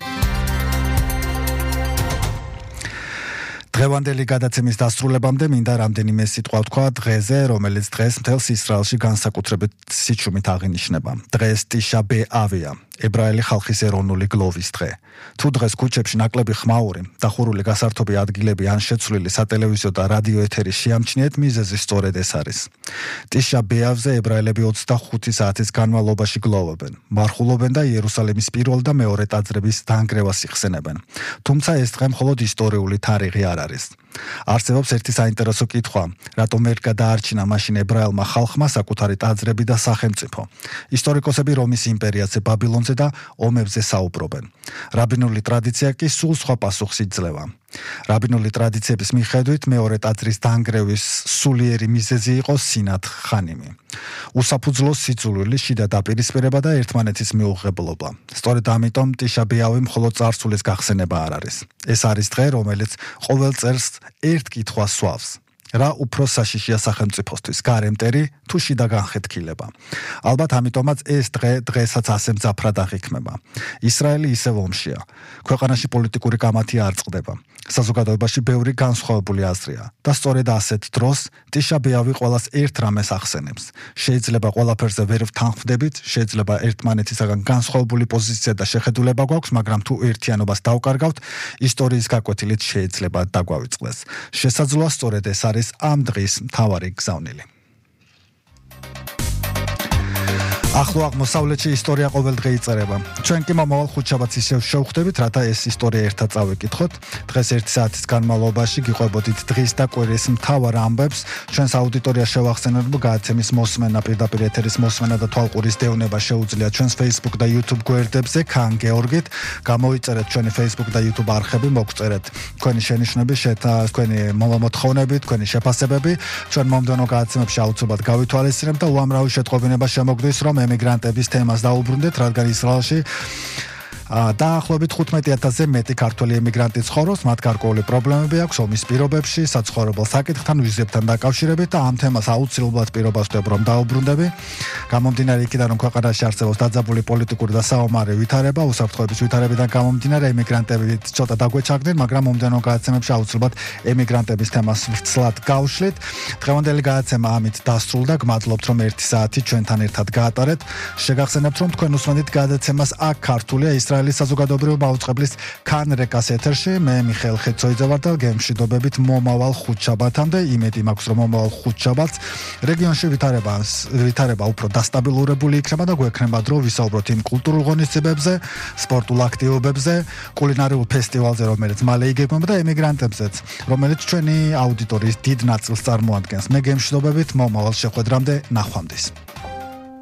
დღევანდელი გადაცემის დასრულებამდე მინდა რამდენიმე სიტყვა ვთქვა დღეზე, რომელიც დღეს მთელს ისრაელში განსაკუთრებით სიჩუმით აღინიშნება. დღეს ტიშა ბეავია, ებრაელი ხალხის ეროვნული გლოვის დღე. თუ დღეს ქუჩებში ნაკლები ხმაური, დახურული გასართობი ადგილები ან შეცვლილი სატელევიზიო და რადიო ეთერი შეამჩნიეთ, მიზეზი სწორედ ეს არის. ტიშა ბეავზე ებრაელები 25 საათის განმავლობაში გლოვობენ, მარხულობენ და იერუსალიმის პირველ და მეორე ტაძრების დანგრევას იხსენებენ. თუმცა ეს დღე მხოლოდ ისტორიული თარიღი არ არის. არსებობს ერთი საინტერესო კითხვა, რატომ ვერ გადაარჩინა მაშინ ებრაელმა ხალხმა საკუთარი ტაძრები და სახელმწიფო? ისტორიკოსები რომის იმპერიაზე, ბაბილონზე და ომებზე საუბრობენ. რაბინული ტრადიცია კი სულ სხვა პასუხს იძლევა. რაბინული ტრადიციების მიხედვით მეორე ტაძრის დანგრევის სულიერი მიზეზი იყო სინათ ხანიმი. უსაფუძვლო სიძულვილი, შიდა დაპირისპირება და ერთმანეთის მიუღებლობა. სწორედ ამიტომ ტიშა ბეავი მხოლოდ წარსულის გახსენება არ არის. ეს არის დღე, რომელიც ყოველ წელს ერთ კითხვას სვავს. რა უფრო საშიშია სახელმწიფოსთვის, გარემტერი თუ შიდა განხეთქილება? ალბათ ამიტომაც ეს დღესაც ასე მძაფრად აღიქმება. ისრაელი ისევ ომშია. ქვეყანაში პოლიტიკური კამათი არ წყდება. საზოგადოებაში ბევრი განსხვავებული აზრია და სწორედ ასეთ დროს ტიშა ბეავი ყველას ერთ რამეს ახსენებს. შეიძლება ყველაფერზე ვერ ვთანხმდებით, შეიძლება ერთმანეთისაგან განსხვავებული პოზიცია და შეხედულება გვაქვს, მაგრამ თუ ერთიანობას დავკარგავთ, ისტორიის გაკვეთილით შეიძლება დაგვავიწყდეს. შესაძლოა სწორედ ეს არის ამ დღის მთავარი გზავნილი. ახლო აღმოსავლეთში ისტორია ყოველდღე იწერება. ჩვენ კი მომავალ ხუთშაბათს ისევ შევხვდებით, რათა ეს ისტორია ერთად წავიკითხოთ. დღეს 1 საათის განმავლობაში გიყვებოდით დღის და კვირის მთავარ ამბებს. ჩვენს აუდიტორიას შევახსენებ, რომ გადაცემის მოსმენა, პირდაპირ ეთერის მოსმენა და თვალყურის დევნება შეუძლია ჩვენს Facebook და YouTube გვერდებზე, ქან გეორგით. გამოიწერეთ ჩვენი Facebook და YouTube არხები, მოგწერეთ თქვენი შენიშვნები, თქვენი მოთხოვნები, თქვენი შეფასებები. ჩვენ მომდევნო გადაცემებში აუცილებლად გავითვალისწინებთ და უამრავი შეტყობინება შემოგდის, რომ ემიგრანტების თემას დაუბრუნდეთ, რადგან ისრაელში დაახლოებით 15,000-ზე მეტი ქართველი ემიგრანტი ცხოვრობს, მათ გარკვეული პრობლემები აქვს ომის პირობებში, საცხოვრებელ საკითხთან, ვიზებთან დაკავშირებით და ამ თემას აუცილებლად პირობას ვხვდებ, რომ დაუბრუნდები. გამომდინარე იქიდან, რომ ქვეყანაში არსებობს დაძაბული პოლიტიკური და საომარი ვითარება, უსაფრთხოების ვითარებიდან გამომდინარე ემიგრანტები ცოტა დაგვეჩაგდნენ, მაგრამ მომდევნო გადაცემებში აუცილებლად ემიგრანტების თემას ვრცლად გავშლით. დღევანდელი გადაცემა ამით დასრულდა. გმადლობთ, რომ 1 საათი ჩვენთან ერთად გაატარეთ. შეგახსენებთ, რომ თქვენ უსმენთ გადაცემას აქ ქართულია ისრაელის საზოგადოებრივი მაუწყებლის ქან რეკას ეთერში. მე მიხეილ ხეცოიძე ვარ და გემშვიდობებით მომავალ ხუთშაბათამდე. იმედი მაქვს, რომ მომავალ ხუთშაბათს რეგიონში ვითარება უფრო დასტაბილურებული იქნება და გვექნება დრო ვისაუბროთ იმ კულტურულ ღონისძიებებზე, სპორტულ აქტივობებზე, კულინარიულ ფესტივალზე, რომელიც მალე იგეგმება და ემიგრანტებზეც, რომელიც ჩვენი აუდიტორიის დიდ ნაწილს წარმოადგენს. მე გემშვიდობებით მომავალ შეხვედრამდე, ნახვამდის.